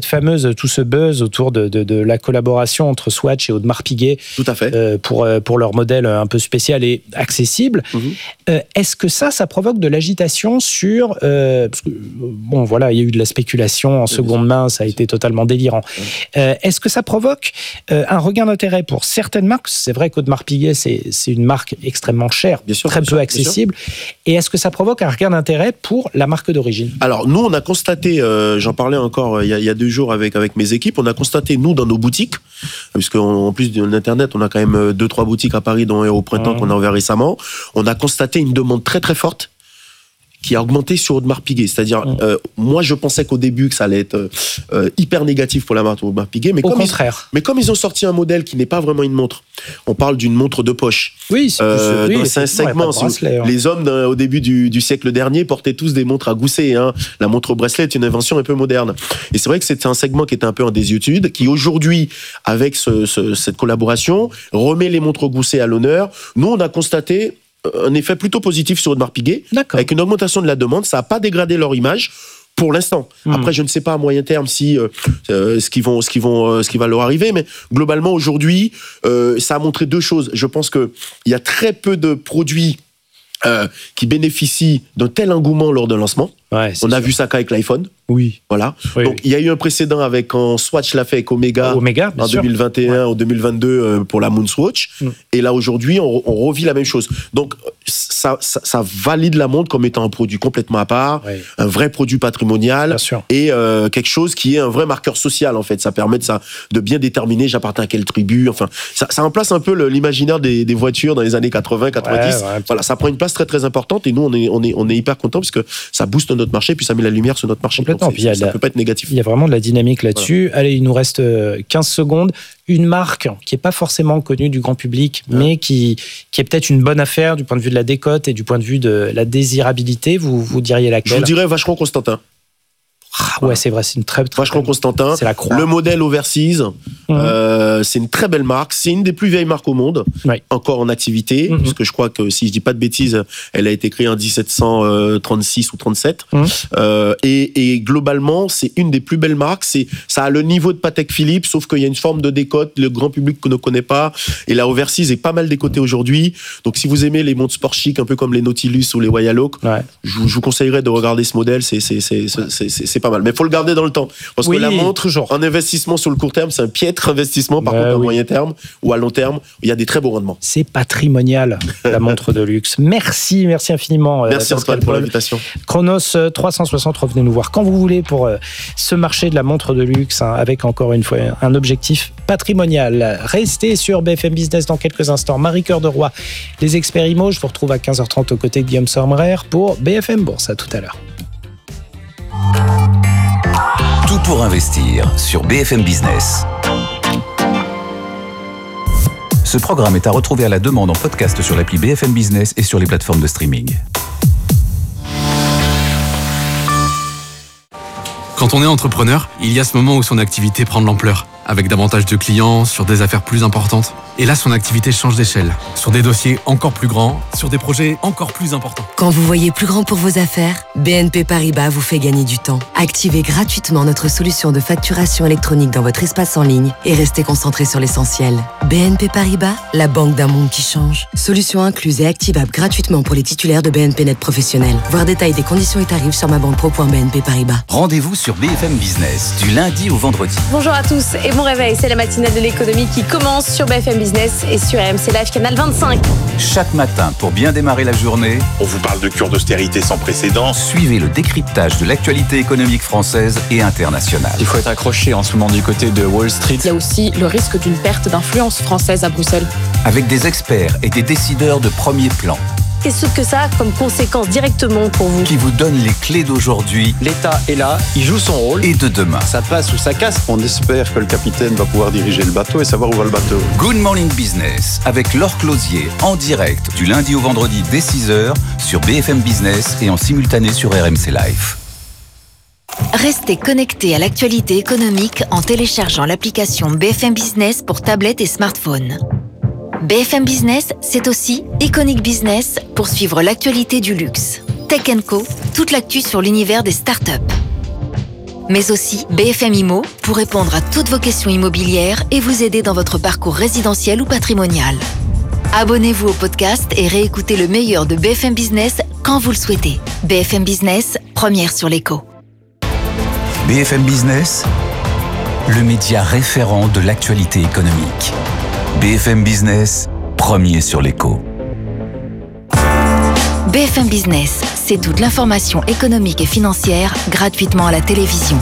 buzz, tout ce buzz autour de, de, de la collaboration entre Swatch et Audemars Piguet. Tout à fait. Euh, pour, pour leur modèle un peu spécial et accessible. Mmh. Euh, est-ce que ça, ça provoque de l'agitation sur... Euh, parce que, bon, voilà, il y a eu de la spéculation en seconde main, ça a été totalement délirant. Mmh. Euh, est-ce que ça provoque euh, un regain d'intérêt pour certaines marques? C'est vrai qu'Audemars Piguet, c'est, c'est une marque extrêmement chère, bien sûr, très peu sûr, accessible. Et est-ce que ça provoque un regain d'intérêt pour la marque d'origine? Alors, nous, on a constaté, euh, j'en parlais encore euh, il, y a, il y a deux jours avec, avec mes équipes, on a constaté, nous, dans nos boutiques, puisqu'en plus de l'Internet, on a quand même deux, trois boutiques à Paris, dont au printemps mmh. qu'on a ouvert récemment, on a constaté une demande très très forte qui a augmenté sur Audemars Piguet. C'est-à-dire, mmh. euh, moi je pensais qu'au début que ça allait être euh, hyper négatif pour la marque Audemars Piguet, mais au comme contraire. Ils, mais comme ils ont sorti un modèle qui n'est pas vraiment une montre, on parle d'une montre de poche. Oui, c'est, euh, oui, dans c'est un segment. Bracelet, hein. Les hommes au début du, du siècle dernier portaient tous des montres à gousset. Hein. La montre au bracelet est une invention un peu moderne. Et c'est vrai que c'était un segment qui était un peu en désuétude, qui aujourd'hui, avec ce, ce, cette collaboration, remet les montres au gousset à l'honneur. Nous, on a constaté un effet plutôt positif sur Audemars Piguet, avec une augmentation de la demande. Ça n'a pas dégradé leur image pour l'instant. Mmh. Après, je ne sais pas à moyen terme si euh, euh, ce qui vont, ce qui vont, euh, ce qui va leur arriver, mais globalement aujourd'hui, euh, ça a montré deux choses. Je pense que il y a très peu de produits euh, qui bénéficient d'un tel engouement lors d'un lancement. Ouais, on a sûr. vu ça qu'avec l'iPhone. Oui. Voilà. Oui, Donc, oui. il y a eu un précédent avec quand Swatch l'a fait avec Omega, Omega en sûr. deux mille vingt et un ou ouais. deux mille vingt-deux euh, pour la Moonswatch. Mm. Et là, aujourd'hui, on, on revit la même chose. Donc, ça, ça, ça valide la montre comme étant un produit complètement à part, oui. un vrai produit patrimonial et euh, quelque chose qui est un vrai marqueur social, en fait. Ça permet de, ça, de bien déterminer j'appartiens à quelle tribu. Enfin, ça, ça remplace un peu le, l'imaginaire des, des voitures dans les années quatre-vingts, quatre-vingt-dix. Ouais, ouais, voilà, ça prend une place très, très importante et nous, on est, on est, on est hyper contents parce que ça booste notre marché puis ça met la lumière sur notre marché. Complètement. Donc, Puis il y a ça la, peut pas être négatif. Il y a vraiment de la dynamique là-dessus. Voilà. Allez, il nous reste quinze secondes. Une marque qui n'est pas forcément connue du grand public, ouais. mais qui, qui est peut-être une bonne affaire du point de vue de la décote et du point de vue de la désirabilité, vous, vous diriez laquelle? Je vous dirais Vacheron Constantin. Ah ouais, c'est vrai, c'est une très, très Vacheron Constantin. C'est la croix. Le modèle Overseas, mmh. euh, c'est une très belle marque. C'est une des plus vieilles marques au monde, oui. encore en activité, mmh. puisque je crois que, si je dis pas de bêtises, elle a été créée en dix-sept cent trente-six ou trente-sept. Mmh. Euh, et, et globalement, c'est une des plus belles marques. C'est, ça a le niveau de Patek Philippe, sauf qu'il y a une forme de décote, le grand public ne connaît pas. Et la Overseas est pas mal décotée aujourd'hui. Donc, si vous aimez les montres sport chic, un peu comme les Nautilus ou les Wayalok, ouais. je, je vous conseillerais de regarder ce modèle. C'est, c'est, c'est, c'est, c'est, c'est, c'est pas mal. Mais il faut le garder dans le temps. Parce oui, que la montre, toujours. En investissement sur le court terme, c'est un piètre investissement. Par bah, contre, à oui. moyen terme ou à long terme, il y a des très beaux rendements. C'est patrimonial, la montre de luxe. Merci, merci infiniment. Merci Antoine pour l'invitation. Chronos trois cent soixante, revenez nous voir quand vous voulez pour euh, ce marché de la montre de luxe, hein, avec encore une fois un objectif patrimonial. Restez sur B F M Business dans quelques instants. Marie-Cœur de Roy, les experts IMO. Je vous retrouve à quinze heures trente aux côtés de Guillaume Sommerer pour B F M Bourse. À tout à l'heure. Tout pour investir sur B F M Business. Ce programme est à retrouver à la demande en podcast sur l'appli B F M Business et sur les plateformes de streaming. Quand on est entrepreneur, il y a ce moment où son activité prend de l'ampleur, avec davantage de clients, sur des affaires plus importantes. Et là, son activité change d'échelle, sur des dossiers encore plus grands, sur des projets encore plus importants. Quand vous voyez plus grand pour vos affaires, B N P Paribas vous fait gagner du temps. Activez gratuitement notre solution de facturation électronique dans votre espace en ligne et restez concentré sur l'essentiel. B N P Paribas, la banque d'un monde qui change. Solution incluse et activable gratuitement pour les titulaires de B N P Net professionnels. Voir détails des conditions et tarifs sur ma banque pro point b n p paribas. Rendez-vous sur B F M Business du lundi au vendredi. Bonjour à tous et bon réveil, c'est la matinale de l'économie qui commence sur B F M Business et sur R M C Live canal vingt-cinq. Chaque matin, pour bien démarrer la journée, on vous parle de cure d'austérité sans précédent. Suivez le décryptage de l'actualité économique française et internationale. Il faut être accroché en ce moment du côté de Wall Street. Il y a aussi le risque d'une perte d'influence française à Bruxelles. Avec des experts et des décideurs de premier plan. Qu'est-ce que ça a comme conséquence directement pour vous? Qui vous donne les clés d'aujourd'hui. L'État est là, il joue son rôle. Et de demain. Ça passe ou ça casse. On espère que le capitaine va pouvoir diriger le bateau et savoir où va le bateau. Good Morning Business avec Laure Closier en direct du lundi au vendredi dès six heures sur B F M Business et en simultané sur R M C Live. Restez connectés à l'actualité économique en téléchargeant l'application B F M Business pour tablette et smartphone. B F M Business, c'est aussi Iconic Business pour suivre l'actualité du luxe. Tech and Co, toute l'actu sur l'univers des startups. Mais aussi B F M Immo pour répondre à toutes vos questions immobilières et vous aider dans votre parcours résidentiel ou patrimonial. Abonnez-vous au podcast et réécoutez le meilleur de B F M Business quand vous le souhaitez. B F M Business, première sur l'écho. B F M Business, le média référent de l'actualité économique. B F M Business, premier sur l'écho. B F M Business, c'est toute l'information économique et financière gratuitement à la télévision.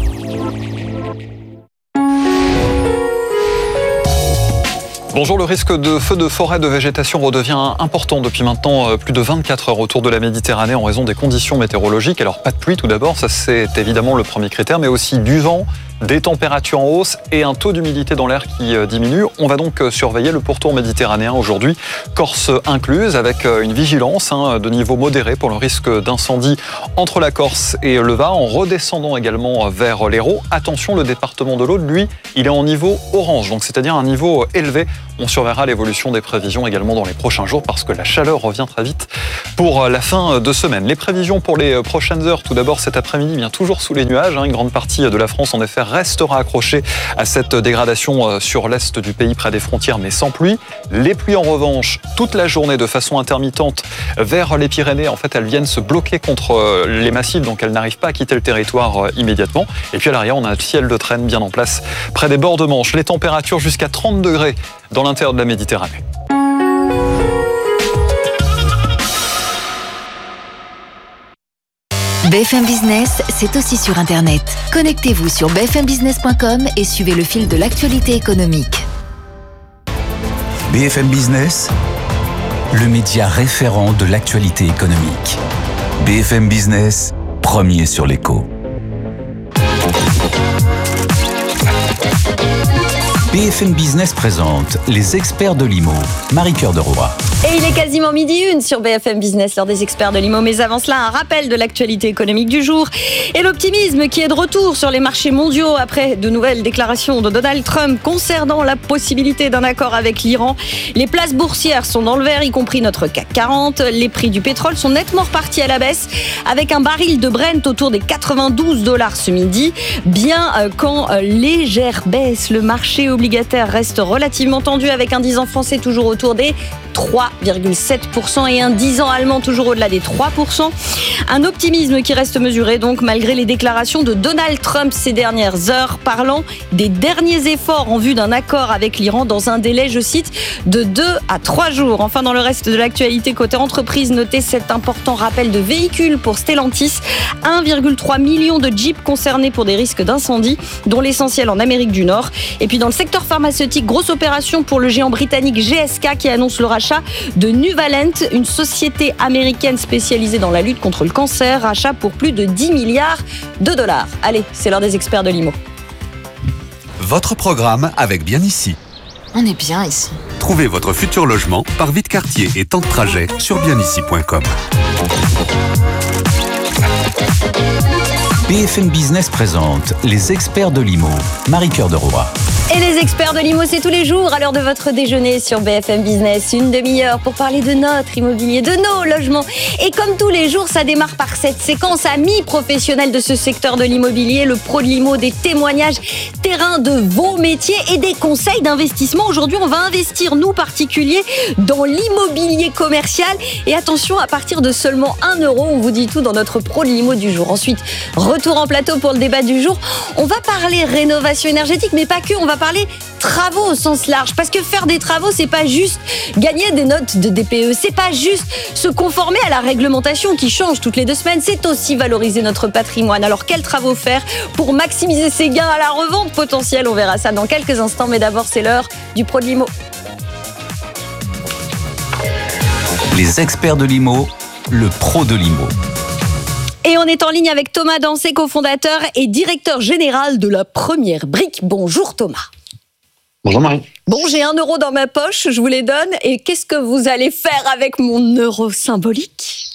Bonjour, le risque de feu de forêt de végétation redevient important depuis maintenant plus de vingt-quatre heures autour de la Méditerranée en raison des conditions météorologiques. Alors pas de pluie tout d'abord, ça c'est évidemment le premier critère, mais aussi du vent, des températures en hausse et un taux d'humidité dans l'air qui diminue. On va donc surveiller le pourtour méditerranéen aujourd'hui, Corse incluse, avec une vigilance hein, de niveau modéré pour le risque d'incendie entre la Corse et le Var, en redescendant également vers l'Hérault. Attention, le département de l'Aude, lui, il est en niveau orange, donc c'est-à-dire un niveau élevé. On surveillera l'évolution des prévisions également dans les prochains jours parce que la chaleur revient très vite pour la fin de semaine. Les prévisions pour les prochaines heures, tout d'abord cet après-midi, bien toujours sous les nuages. Hein, une grande partie de la France, en effet, restera accrochée à cette dégradation sur l'est du pays, près des frontières, mais sans pluie. Les pluies, en revanche, toute la journée, de façon intermittente, vers les Pyrénées. En fait, elles viennent se bloquer contre les massifs, donc elles n'arrivent pas à quitter le territoire immédiatement. Et puis à l'arrière, on a un ciel de traîne bien en place près des bords de Manche. Les températures jusqu'à trente degrés dans l'intérieur de la Méditerranée. B F M Business, c'est aussi sur Internet. Connectez-vous sur b f m business point com et suivez le fil de l'actualité économique. B F M Business, le média référent de l'actualité économique. B F M Business, premier sur l'écho. B F M Business présente les experts de l'I M O, Marie-Cœur de Roy. Et il est quasiment midi une sur B F M Business, l'heure des experts de l'I M O. Mais avant cela, un rappel de l'actualité économique du jour et l'optimisme qui est de retour sur les marchés mondiaux après de nouvelles déclarations de Donald Trump concernant la possibilité d'un accord avec l'Iran. Les places boursières sont dans le vert, y compris notre C A C quarante. Les prix du pétrole sont nettement repartis à la baisse avec un baril de Brent autour des quatre-vingt-douze dollars ce midi. Bien qu'en légère baisse, le marché obligataire reste relativement tendu avec un dix ans français toujours autour des trois virgule sept pour cent et un dix ans allemand toujours au-delà des trois pour cent. Un optimisme qui reste mesuré donc malgré les déclarations de Donald Trump ces dernières heures parlant des derniers efforts en vue d'un accord avec l'Iran dans un délai, je cite, de deux à trois jours. Enfin, dans le reste de l'actualité côté entreprise, notez cet important rappel de véhicules pour Stellantis. un virgule trois million de Jeeps concernés pour des risques d'incendie, dont l'essentiel en Amérique du Nord. Et puis dans le secteur pharmaceutique, grosse opération pour le géant britannique G S K qui annonce le rachat de Nuvalent, une société américaine spécialisée dans la lutte contre le cancer, rachat pour plus de dix milliards de dollars. Allez, c'est l'heure des experts de l'I M O. Votre programme avec Bien Ici. On est bien ici. Trouvez votre futur logement par vie de quartier et temps de trajet sur bien ici point com. B F M Business présente les experts de l'I M O, Marie-Cœur de Roy. Et les experts de l'I M O, c'est tous les jours à l'heure de votre déjeuner sur B F M Business. Une demi-heure pour parler de notre immobilier, de nos logements. Et comme tous les jours, ça démarre par cette séquence amis professionnels de ce secteur de l'immobilier, le pro de l'I M O, des témoignages terrain de vos métiers et des conseils d'investissement. Aujourd'hui, on va investir, nous particuliers, dans l'immobilier commercial. Et attention, à partir de seulement un euro, on vous dit tout dans notre pro de l'I M O du jour. Ensuite, retour en plateau pour le débat du jour. On va parler rénovation énergétique, mais pas que, on va parler travaux au sens large, parce que faire des travaux, c'est pas juste gagner des notes de D P E, c'est pas juste se conformer à la réglementation qui change toutes les deux semaines, c'est aussi valoriser notre patrimoine. Alors quels travaux faire pour maximiser ses gains à la revente potentielle? On verra ça dans quelques instants, mais d'abord c'est l'heure du pro de l'I M O. Les experts de l'I M O, le pro de l'I M O. Et on est en ligne avec Thomas Dancé, cofondateur et directeur général de la Première Brique. Bonjour Thomas. Bonjour Marie. Bon, j'ai un euro dans ma poche, je vous les donne. Et qu'est-ce que vous allez faire avec mon euro symbolique ?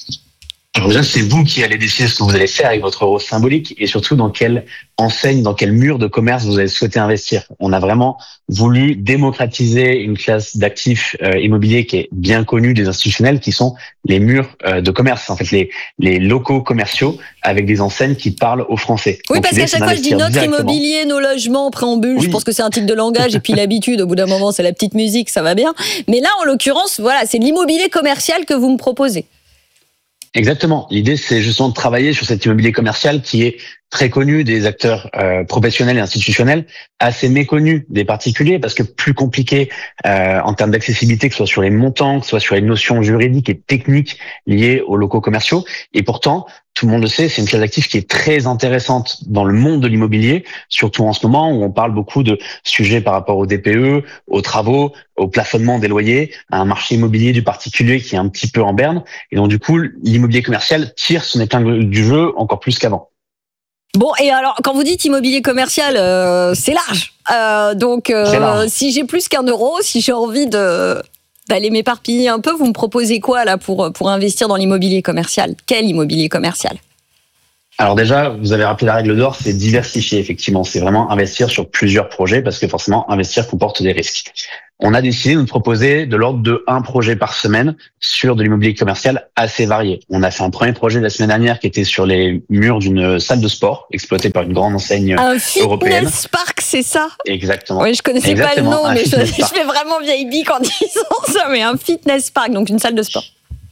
Alors déjà, c'est vous qui allez décider ce que vous allez faire avec votre euro symbolique et surtout dans quelle enseigne, dans quel mur de commerce vous allez souhaiter investir. On a vraiment voulu démocratiser une classe d'actifs euh, immobiliers qui est bien connue des institutionnels, qui sont les murs euh, de commerce, en fait les, les locaux commerciaux avec des enseignes qui parlent aux Français. Oui, Donc, parce qu'à chaque fois je dis notre immobilier, nos logements, préambule, oui. Je pense que c'est un titre de langage et puis l'habitude, au bout d'un moment c'est la petite musique, ça va bien. Mais là, en l'occurrence, voilà, c'est l'immobilier commercial que vous me proposez. Exactement. L'idée, c'est justement de travailler sur cet immobilier commercial qui est très connu des acteurs euh, professionnels et institutionnels, assez méconnu des particuliers parce que plus compliqué euh, en termes d'accessibilité, que ce soit sur les montants, que ce soit sur les notions juridiques et techniques liées aux locaux commerciaux. Et pourtant, tout le monde le sait, c'est une classe d'actifs qui est très intéressante dans le monde de l'immobilier, surtout en ce moment où on parle beaucoup de sujets par rapport au D P E, aux travaux, au plafonnement des loyers, à un marché immobilier du particulier qui est un petit peu en berne. Et donc du coup, l'immobilier commercial tire son épingle du jeu encore plus qu'avant. Bon, et alors, quand vous dites immobilier commercial, euh, c'est large. Euh, donc, euh, large. Si j'ai plus qu'un euro, si j'ai envie de, d'aller m'éparpiller un peu, vous me proposez quoi là pour, pour investir dans l'immobilier commercial ? Quel immobilier commercial ? Alors déjà, vous avez rappelé la règle d'or, c'est diversifier, effectivement. C'est vraiment investir sur plusieurs projets parce que forcément, investir comporte des risques. On a décidé de nous proposer de l'ordre de un projet par semaine sur de l'immobilier commercial assez varié. On a fait un premier projet la semaine dernière qui était sur les murs d'une salle de sport exploitée par une grande enseigne un européenne. Un fitness park, c'est ça ? Exactement. Oui, je connaissais Exactement, pas le nom, mais je, je fais vraiment vieille bique en disant ça, mais un fitness park, donc une salle de sport.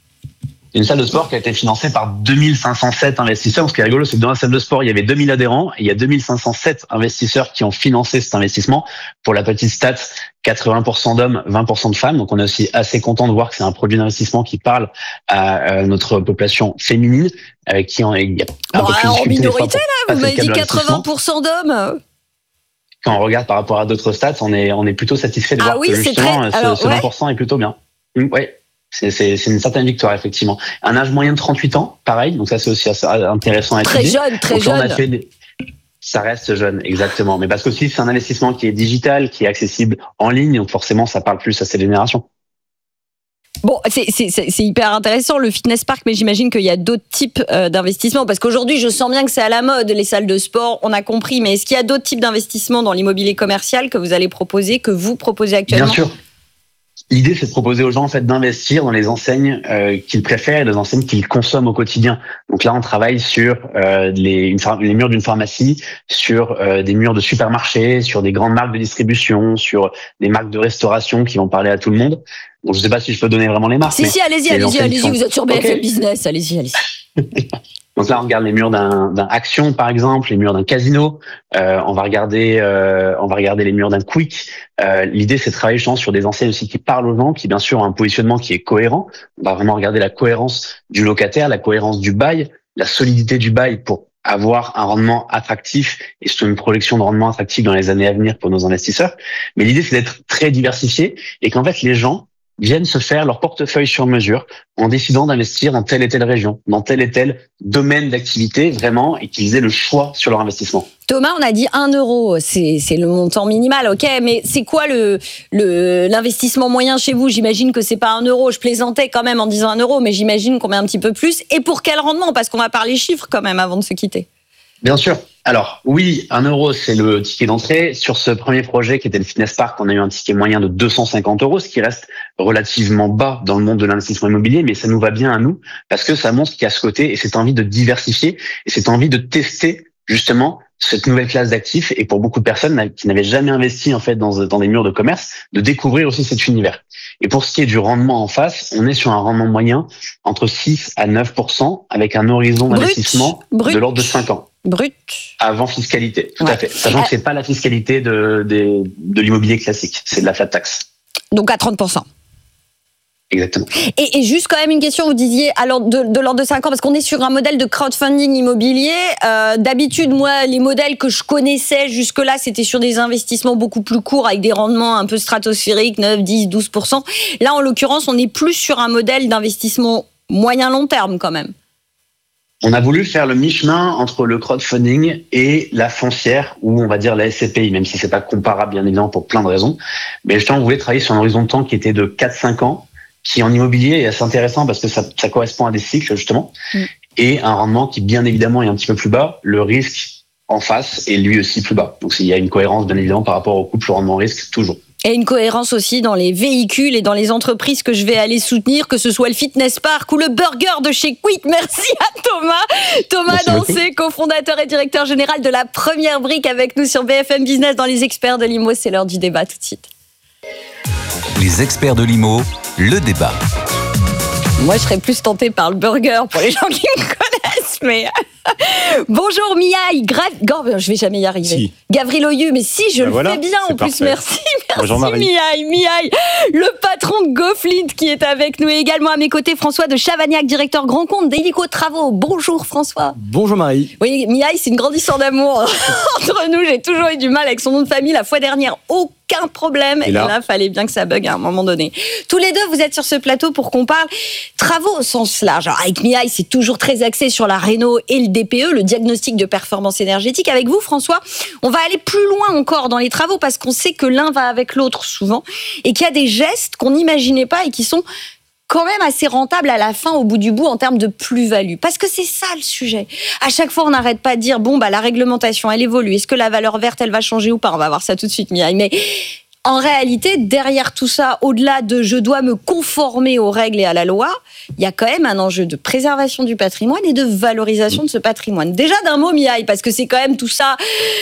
Une salle de sport qui a été financée par deux mille cinq cent sept investisseurs. Ce qui est rigolo, c'est que dans la salle de sport, il y avait deux mille adhérents et il y a deux mille cinq cent sept investisseurs qui ont financé cet investissement. Pour la petite stat, quatre-vingts pour cent d'hommes, vingt pour cent de femmes. Donc on est aussi assez content de voir que c'est un produit d'investissement qui parle à notre population féminine, euh, qui en est un bon, peu plus en minorité là, vous m'avez dit quatre-vingts pour cent d'hommes. Quand on regarde par rapport à d'autres stats, on est on est plutôt satisfait de ah voir oui, que justement très... Alors, ce, ce vingt pour cent ouais. est plutôt bien. Mmh, ouais. C'est, c'est, c'est une certaine victoire, effectivement. Un âge moyen de trente-huit ans, pareil. Donc ça, c'est aussi assez intéressant à étudier. Très jeune, très donc, jeune. On a fait des... Ça reste jeune, exactement. Mais parce que aussi, c'est un investissement qui est digital, qui est accessible en ligne. Donc forcément, ça parle plus à cette génération. Bon, c'est, c'est, c'est hyper intéressant le fitness park, mais j'imagine qu'il y a d'autres types euh, d'investissements. Parce qu'aujourd'hui, je sens bien que c'est à la mode, les salles de sport, on a compris. Mais est-ce qu'il y a d'autres types d'investissements dans l'immobilier commercial que vous allez proposer, que vous proposez actuellement ? Bien sûr. L'idée, c'est de proposer aux gens en fait d'investir dans les enseignes euh, qu'ils préfèrent et les enseignes qu'ils consomment au quotidien. Donc là, on travaille sur euh, les, une, les murs d'une pharmacie, sur euh, des murs de supermarchés, sur des grandes marques de distribution, sur des marques de restauration qui vont parler à tout le monde. Donc je ne sais pas si je peux donner vraiment les marques. Si, si, allez-y, allez-y, allez-y, sont... vous êtes sur B F M okay. Business, allez-y, allez-y. Donc là, on regarde les murs d'un, d'un Action, par exemple, les murs d'un Casino. Euh, on va regarder, euh, on va regarder les murs d'un Quick. Euh, l'idée, c'est de travailler justement sur des enseignes aussi qui parlent aux gens, qui bien sûr ont un positionnement qui est cohérent. On va vraiment regarder la cohérence du locataire, la cohérence du bail, la solidité du bail pour avoir un rendement attractif et surtout une projection de rendement attractif dans les années à venir pour nos investisseurs. Mais l'idée, c'est d'être très diversifié et qu'en fait, les gens viennent se faire leur portefeuille sur mesure en décidant d'investir dans telle et telle région, dans tel et tel domaine d'activité, vraiment, et qu'ils aient le choix sur leur investissement. Thomas, on a dit un euro, c'est, c'est le montant minimal, ok, mais c'est quoi le, le, l'investissement moyen chez vous ? J'imagine que c'est pas un euro, je plaisantais quand même en disant un euro, mais j'imagine qu'on met un petit peu plus. Et pour quel rendement ? Parce qu'on va parler chiffres quand même avant de se quitter. Bien sûr. Alors, oui, un euro, c'est le ticket d'entrée. Sur ce premier projet qui était le Fitness Park, on a eu un ticket moyen de deux cent cinquante euros, ce qui reste relativement bas dans le monde de l'investissement immobilier, mais ça nous va bien à nous parce que ça montre qu'il y a ce côté et cette envie de diversifier et cette envie de tester justement cette nouvelle classe d'actifs et pour beaucoup de personnes qui n'avaient jamais investi en fait dans, dans des murs de commerce, de découvrir aussi cet univers. Et pour ce qui est du rendement en face, on est sur un rendement moyen entre six à neuf pour cent avec un horizon Brut. d'investissement Brut. de l'ordre de cinq ans. Brut. Avant fiscalité, tout ouais. à fait. Sachant que c'est pas la fiscalité de, de, de l'immobilier classique, c'est de la flat tax. Donc à trente pour cent. Exactement. Et, et juste quand même une question, vous disiez alors de, de l'ordre de cinq ans, parce qu'on est sur un modèle de crowdfunding immobilier. Euh, d'habitude, moi, les modèles que je connaissais jusque-là, c'était sur des investissements beaucoup plus courts avec des rendements un peu stratosphériques, neuf, dix, douze pour cent. Là, en l'occurrence, on est plus sur un modèle d'investissement moyen-long terme quand même. On a voulu faire le mi-chemin entre le crowdfunding et la foncière, ou on va dire la S C P I, même si c'est pas comparable bien évidemment pour plein de raisons. Mais justement, on voulait travailler sur un horizon de temps qui était de quatre à cinq ans, qui en immobilier est assez intéressant parce que ça, ça correspond à des cycles justement, mm. et un rendement qui bien évidemment est un petit peu plus bas. Le risque en face est lui aussi plus bas. Donc il y a une cohérence bien évidemment par rapport au couple rendement-risque toujours. Et une cohérence aussi dans les véhicules et dans les entreprises que je vais aller soutenir, que ce soit le Fitness Park ou le burger de chez Quick. Merci à Thomas. Thomas Dancé, cofondateur et directeur général de la Première Brique, avec nous sur B F M Business dans les experts de l'I M O. C'est l'heure du débat tout de suite. Les experts de l'I M O, le débat. Moi, je serais plus tentée par le burger pour les gens qui me connaissent, mais... Bonjour Miaï, Gra... Gra... je vais jamais y arriver. Si. Gavril Oyu, mais si, je ben le voilà, fais bien en plus, parfait. merci. Merci Miaï, Miaï, le patron de GoFlint qui est avec nous, et également à mes côtés François de Chavagnac, directeur grand compte d'Hélico Travaux. Bonjour François. Bonjour Marie. Oui, Miaï, c'est une grande histoire d'amour entre nous, j'ai toujours eu du mal avec son nom de famille. La fois dernière, aucun problème, et là, et là fallait bien que ça bug à un moment donné. Tous les deux, vous êtes sur ce plateau pour qu'on parle travaux au sens large. Alors, avec Miaï, c'est toujours très axé sur la réno et le D P E, le diagnostic de performance énergétique. Avec vous, François, on va aller plus loin encore dans les travaux parce qu'on sait que l'un va avec l'autre souvent et qu'il y a des gestes qu'on n'imaginait pas et qui sont quand même assez rentables à la fin, au bout du bout, en termes de plus-value. Parce que c'est ça le sujet. À chaque fois, on n'arrête pas de dire, bon, bah, la réglementation, elle évolue. Est-ce que la valeur verte, elle va changer ou pas? On va voir ça tout de suite, Miaï. Mais en réalité, derrière tout ça, au-delà de je dois me conformer aux règles et à la loi, il y a quand même un enjeu de préservation du patrimoine et de valorisation de ce patrimoine. Déjà d'un mot, Miaï, parce que c'est quand même tout ça,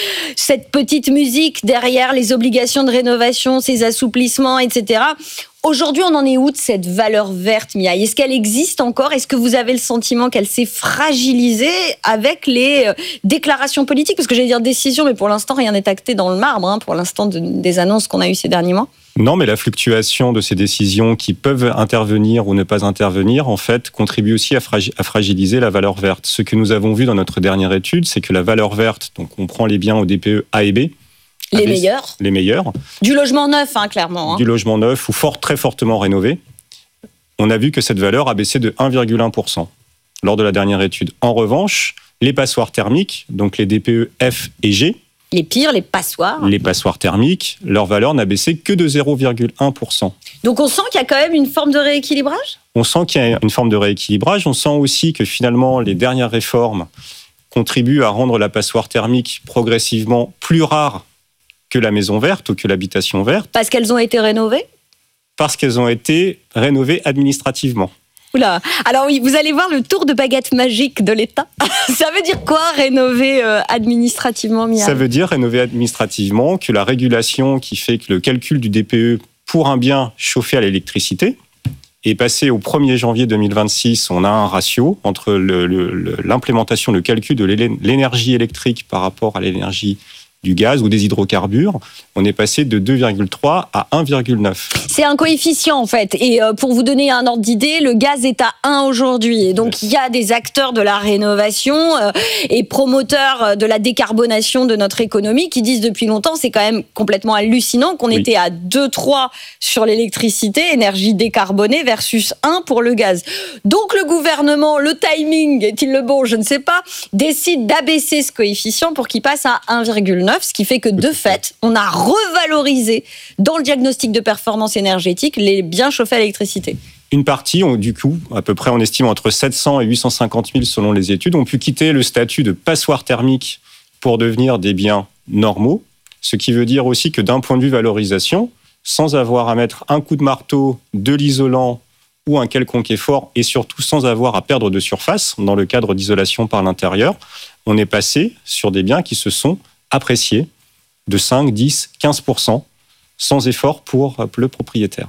cette petite musique derrière les obligations de rénovation, ces assouplissements, et cetera. Aujourd'hui, on en est où de cette valeur verte, Miaï? Est-ce qu'elle existe encore? Est-ce que vous avez le sentiment qu'elle s'est fragilisée avec les euh, déclarations politiques? Parce que j'allais dire décisions, mais pour l'instant, rien n'est acté dans le marbre, hein, pour l'instant, de, des annonces qu'on a eues ces derniers mois. Non, mais la fluctuation de ces décisions qui peuvent intervenir ou ne pas intervenir, en fait, contribue aussi à, fragi- à fragiliser la valeur verte. Ce que nous avons vu dans notre dernière étude, c'est que la valeur verte, donc on prend les biens au D P E A et B, Les meilleurs. Les meilleurs. Du logement neuf, hein, clairement. Hein. Du logement neuf ou fort, très fortement rénové. On a vu que cette valeur a baissé de un virgule un pour cent lors de la dernière étude. En revanche, les passoires thermiques, donc les D P E F et G, les pires, les passoires. Les passoires thermiques, leur valeur n'a baissé que de zéro virgule un pour cent. Donc on sent qu'il y a quand même une forme de rééquilibrage ? On sent qu'il y a une forme de rééquilibrage. On sent aussi que finalement, les dernières réformes contribuent à rendre la passoire thermique progressivement plus rare que la maison verte ou que l'habitation verte. Parce qu'elles ont été rénovées ? Parce qu'elles ont été rénovées administrativement. Oula. Alors oui, vous allez voir le tour de baguette magique de l'État. Ça veut dire quoi, rénover euh, administrativement, Miaï ? Ça veut dire rénover administrativement que la régulation qui fait que le calcul du D P E pour un bien chauffé à l'électricité est passé au premier janvier deux mille vingt-six. On a un ratio entre le, le, l'implémentation, le calcul de l'énergie électrique par rapport à l'énergie du gaz ou des hydrocarbures, on est passé de deux virgule trois à un virgule neuf. C'est un coefficient en fait. Et euh, pour vous donner un ordre d'idée, le gaz est à un aujourd'hui. Et donc il y a des acteurs de la rénovation euh, et promoteurs de la décarbonation de notre économie qui disent depuis longtemps, c'est quand même complètement hallucinant qu'on oui. était à deux virgule trois sur l'électricité, énergie décarbonée versus un pour le gaz. Donc le gouvernement, le timing, est-il le bon, je ne sais pas, décide d'abaisser ce coefficient pour qu'il passe à un virgule neuf. Ce qui fait que, de fait, on a revalorisé dans le diagnostic de performance énergétique les biens chauffés à l'électricité. Une partie, on, du coup, à peu près, on estime entre sept cents et huit cent cinquante mille selon les études, ont pu quitter le statut de passoire thermique pour devenir des biens normaux. Ce qui veut dire aussi que d'un point de vue valorisation, sans avoir à mettre un coup de marteau, de l'isolant ou un quelconque effort, et surtout sans avoir à perdre de surface dans le cadre d'isolation par l'intérieur, on est passé sur des biens qui se sont apprécié de cinq, dix, quinze pour cent sans effort pour le propriétaire.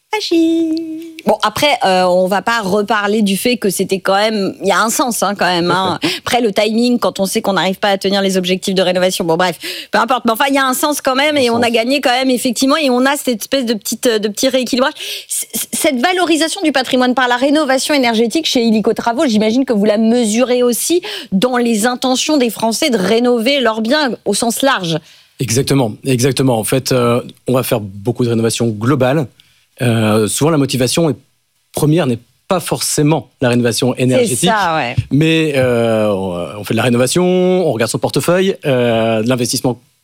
Bon, après, euh, on va pas reparler du fait que c'était quand même... Il y a un sens, hein, quand même. Hein. Après, le timing, quand on sait qu'on n'arrive pas à tenir les objectifs de rénovation, bon, bref, peu importe. Mais enfin, il y a un sens quand même, et on a gagné quand même, effectivement, et on a cette espèce de, petite, de petit rééquilibrage. Cette valorisation du patrimoine par la rénovation énergétique chez Hélico Travaux, j'imagine que vous la mesurez aussi dans les intentions des Français de rénover leurs biens au sens large. Exactement, exactement. En fait, euh, on va faire beaucoup de rénovations globales. Euh, souvent, la motivation première n'est pas forcément la rénovation énergétique. C'est ça, ouais. Mais euh, on fait de la rénovation, on regarde son portefeuille, euh, de l'investissement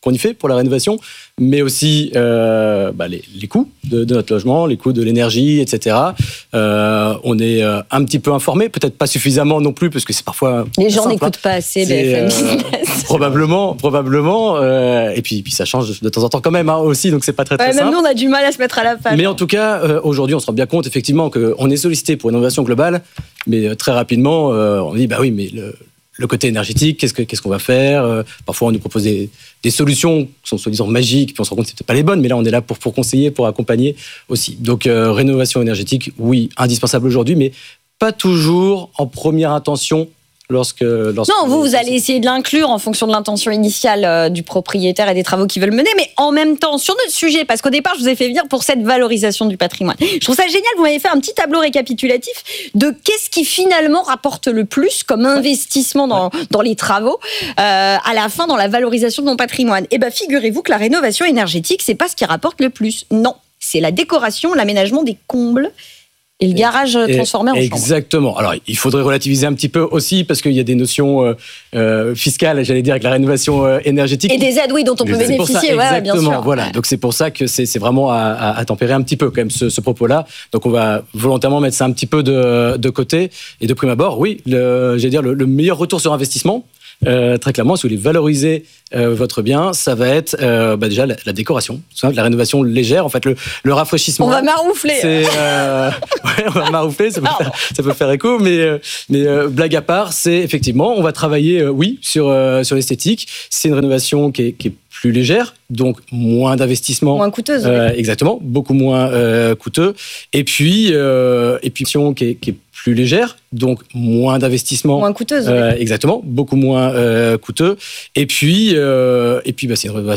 qu'on y fait pour la rénovation, mais aussi euh, bah, les, les coûts de, de notre logement, les coûts de l'énergie, et cetera. Euh, on est euh, un petit peu informé, peut-être pas suffisamment non plus, parce que c'est parfois les gens simple, n'écoutent hein. pas assez B C'est, F M euh, Business. Probablement, probablement. Euh, et puis, puis ça change de temps en temps quand même hein, aussi, donc c'est pas très très Ouais, même simple. nous, on a du mal à se mettre à la page. Mais en tout cas, euh, aujourd'hui, on se rend bien compte effectivement qu'on est sollicité pour une innovation globale, mais euh, très rapidement, euh, on dit bah oui, mais le, le côté énergétique, qu'est-ce, que, qu'est-ce qu'on va faire euh, Parfois, on nous propose des, des solutions qui sont soi-disant magiques, puis on se rend compte que c'est peut-être pas les bonnes, mais là, on est là pour, pour conseiller, pour accompagner aussi. Donc, euh, rénovation énergétique, oui, indispensable aujourd'hui, mais pas toujours en première intention. Lorsque, lorsque non, vous, vous allez essayer de l'inclure en fonction de l'intention initiale euh, du propriétaire et des travaux qu'ils veulent mener, mais en même temps, sur notre sujet, parce qu'au départ, je vous ai fait venir pour cette valorisation du patrimoine. Je trouve ça génial, vous m'avez fait un petit tableau récapitulatif de qu'est-ce qui finalement rapporte le plus comme investissement dans, dans les travaux, euh, à la fin, dans la valorisation de mon patrimoine. Et bien, figurez-vous que la rénovation énergétique, c'est pas ce qui rapporte le plus. Non, c'est la décoration, l'aménagement des combles, et le garage Et, transformé en chambre. Exactement. Alors, il faudrait relativiser un petit peu aussi, parce qu'il y a des notions euh, euh, fiscales, j'allais dire, avec la rénovation euh, énergétique. Et des aides, oui, dont on peut C'est pour ça, bénéficier, ouais, bien sûr. Voilà. Donc, c'est pour ça que c'est, c'est vraiment à, à, à tempérer un petit peu, quand même, ce, ce propos-là. Donc, on va volontairement mettre ça un petit peu de, de côté. Et de prime abord, oui, le, j'allais dire, le, le meilleur retour sur investissement, Euh, très clairement, si vous voulez valoriser euh, votre bien, ça va être euh, bah déjà la, la décoration, la rénovation légère, en fait, le, le rafraîchissement. On va maroufler. C'est, euh, ouais, on va maroufler, ça peut, faire, ça peut faire écho, mais, euh, mais euh, blague à part, c'est effectivement, on va travailler, euh, oui, sur, euh, sur l'esthétique. C'est une rénovation qui est, qui est plus légère, donc moins d'investissement. Moins coûteuse. Euh, oui. Exactement, beaucoup moins euh, coûteux. Et puis, euh, et puis, qui est, qui est plus légère, donc moins d'investissement. Moins coûteuse. Euh, oui. Exactement, beaucoup moins euh, coûteux. Et puis, euh, et puis bah, c'est une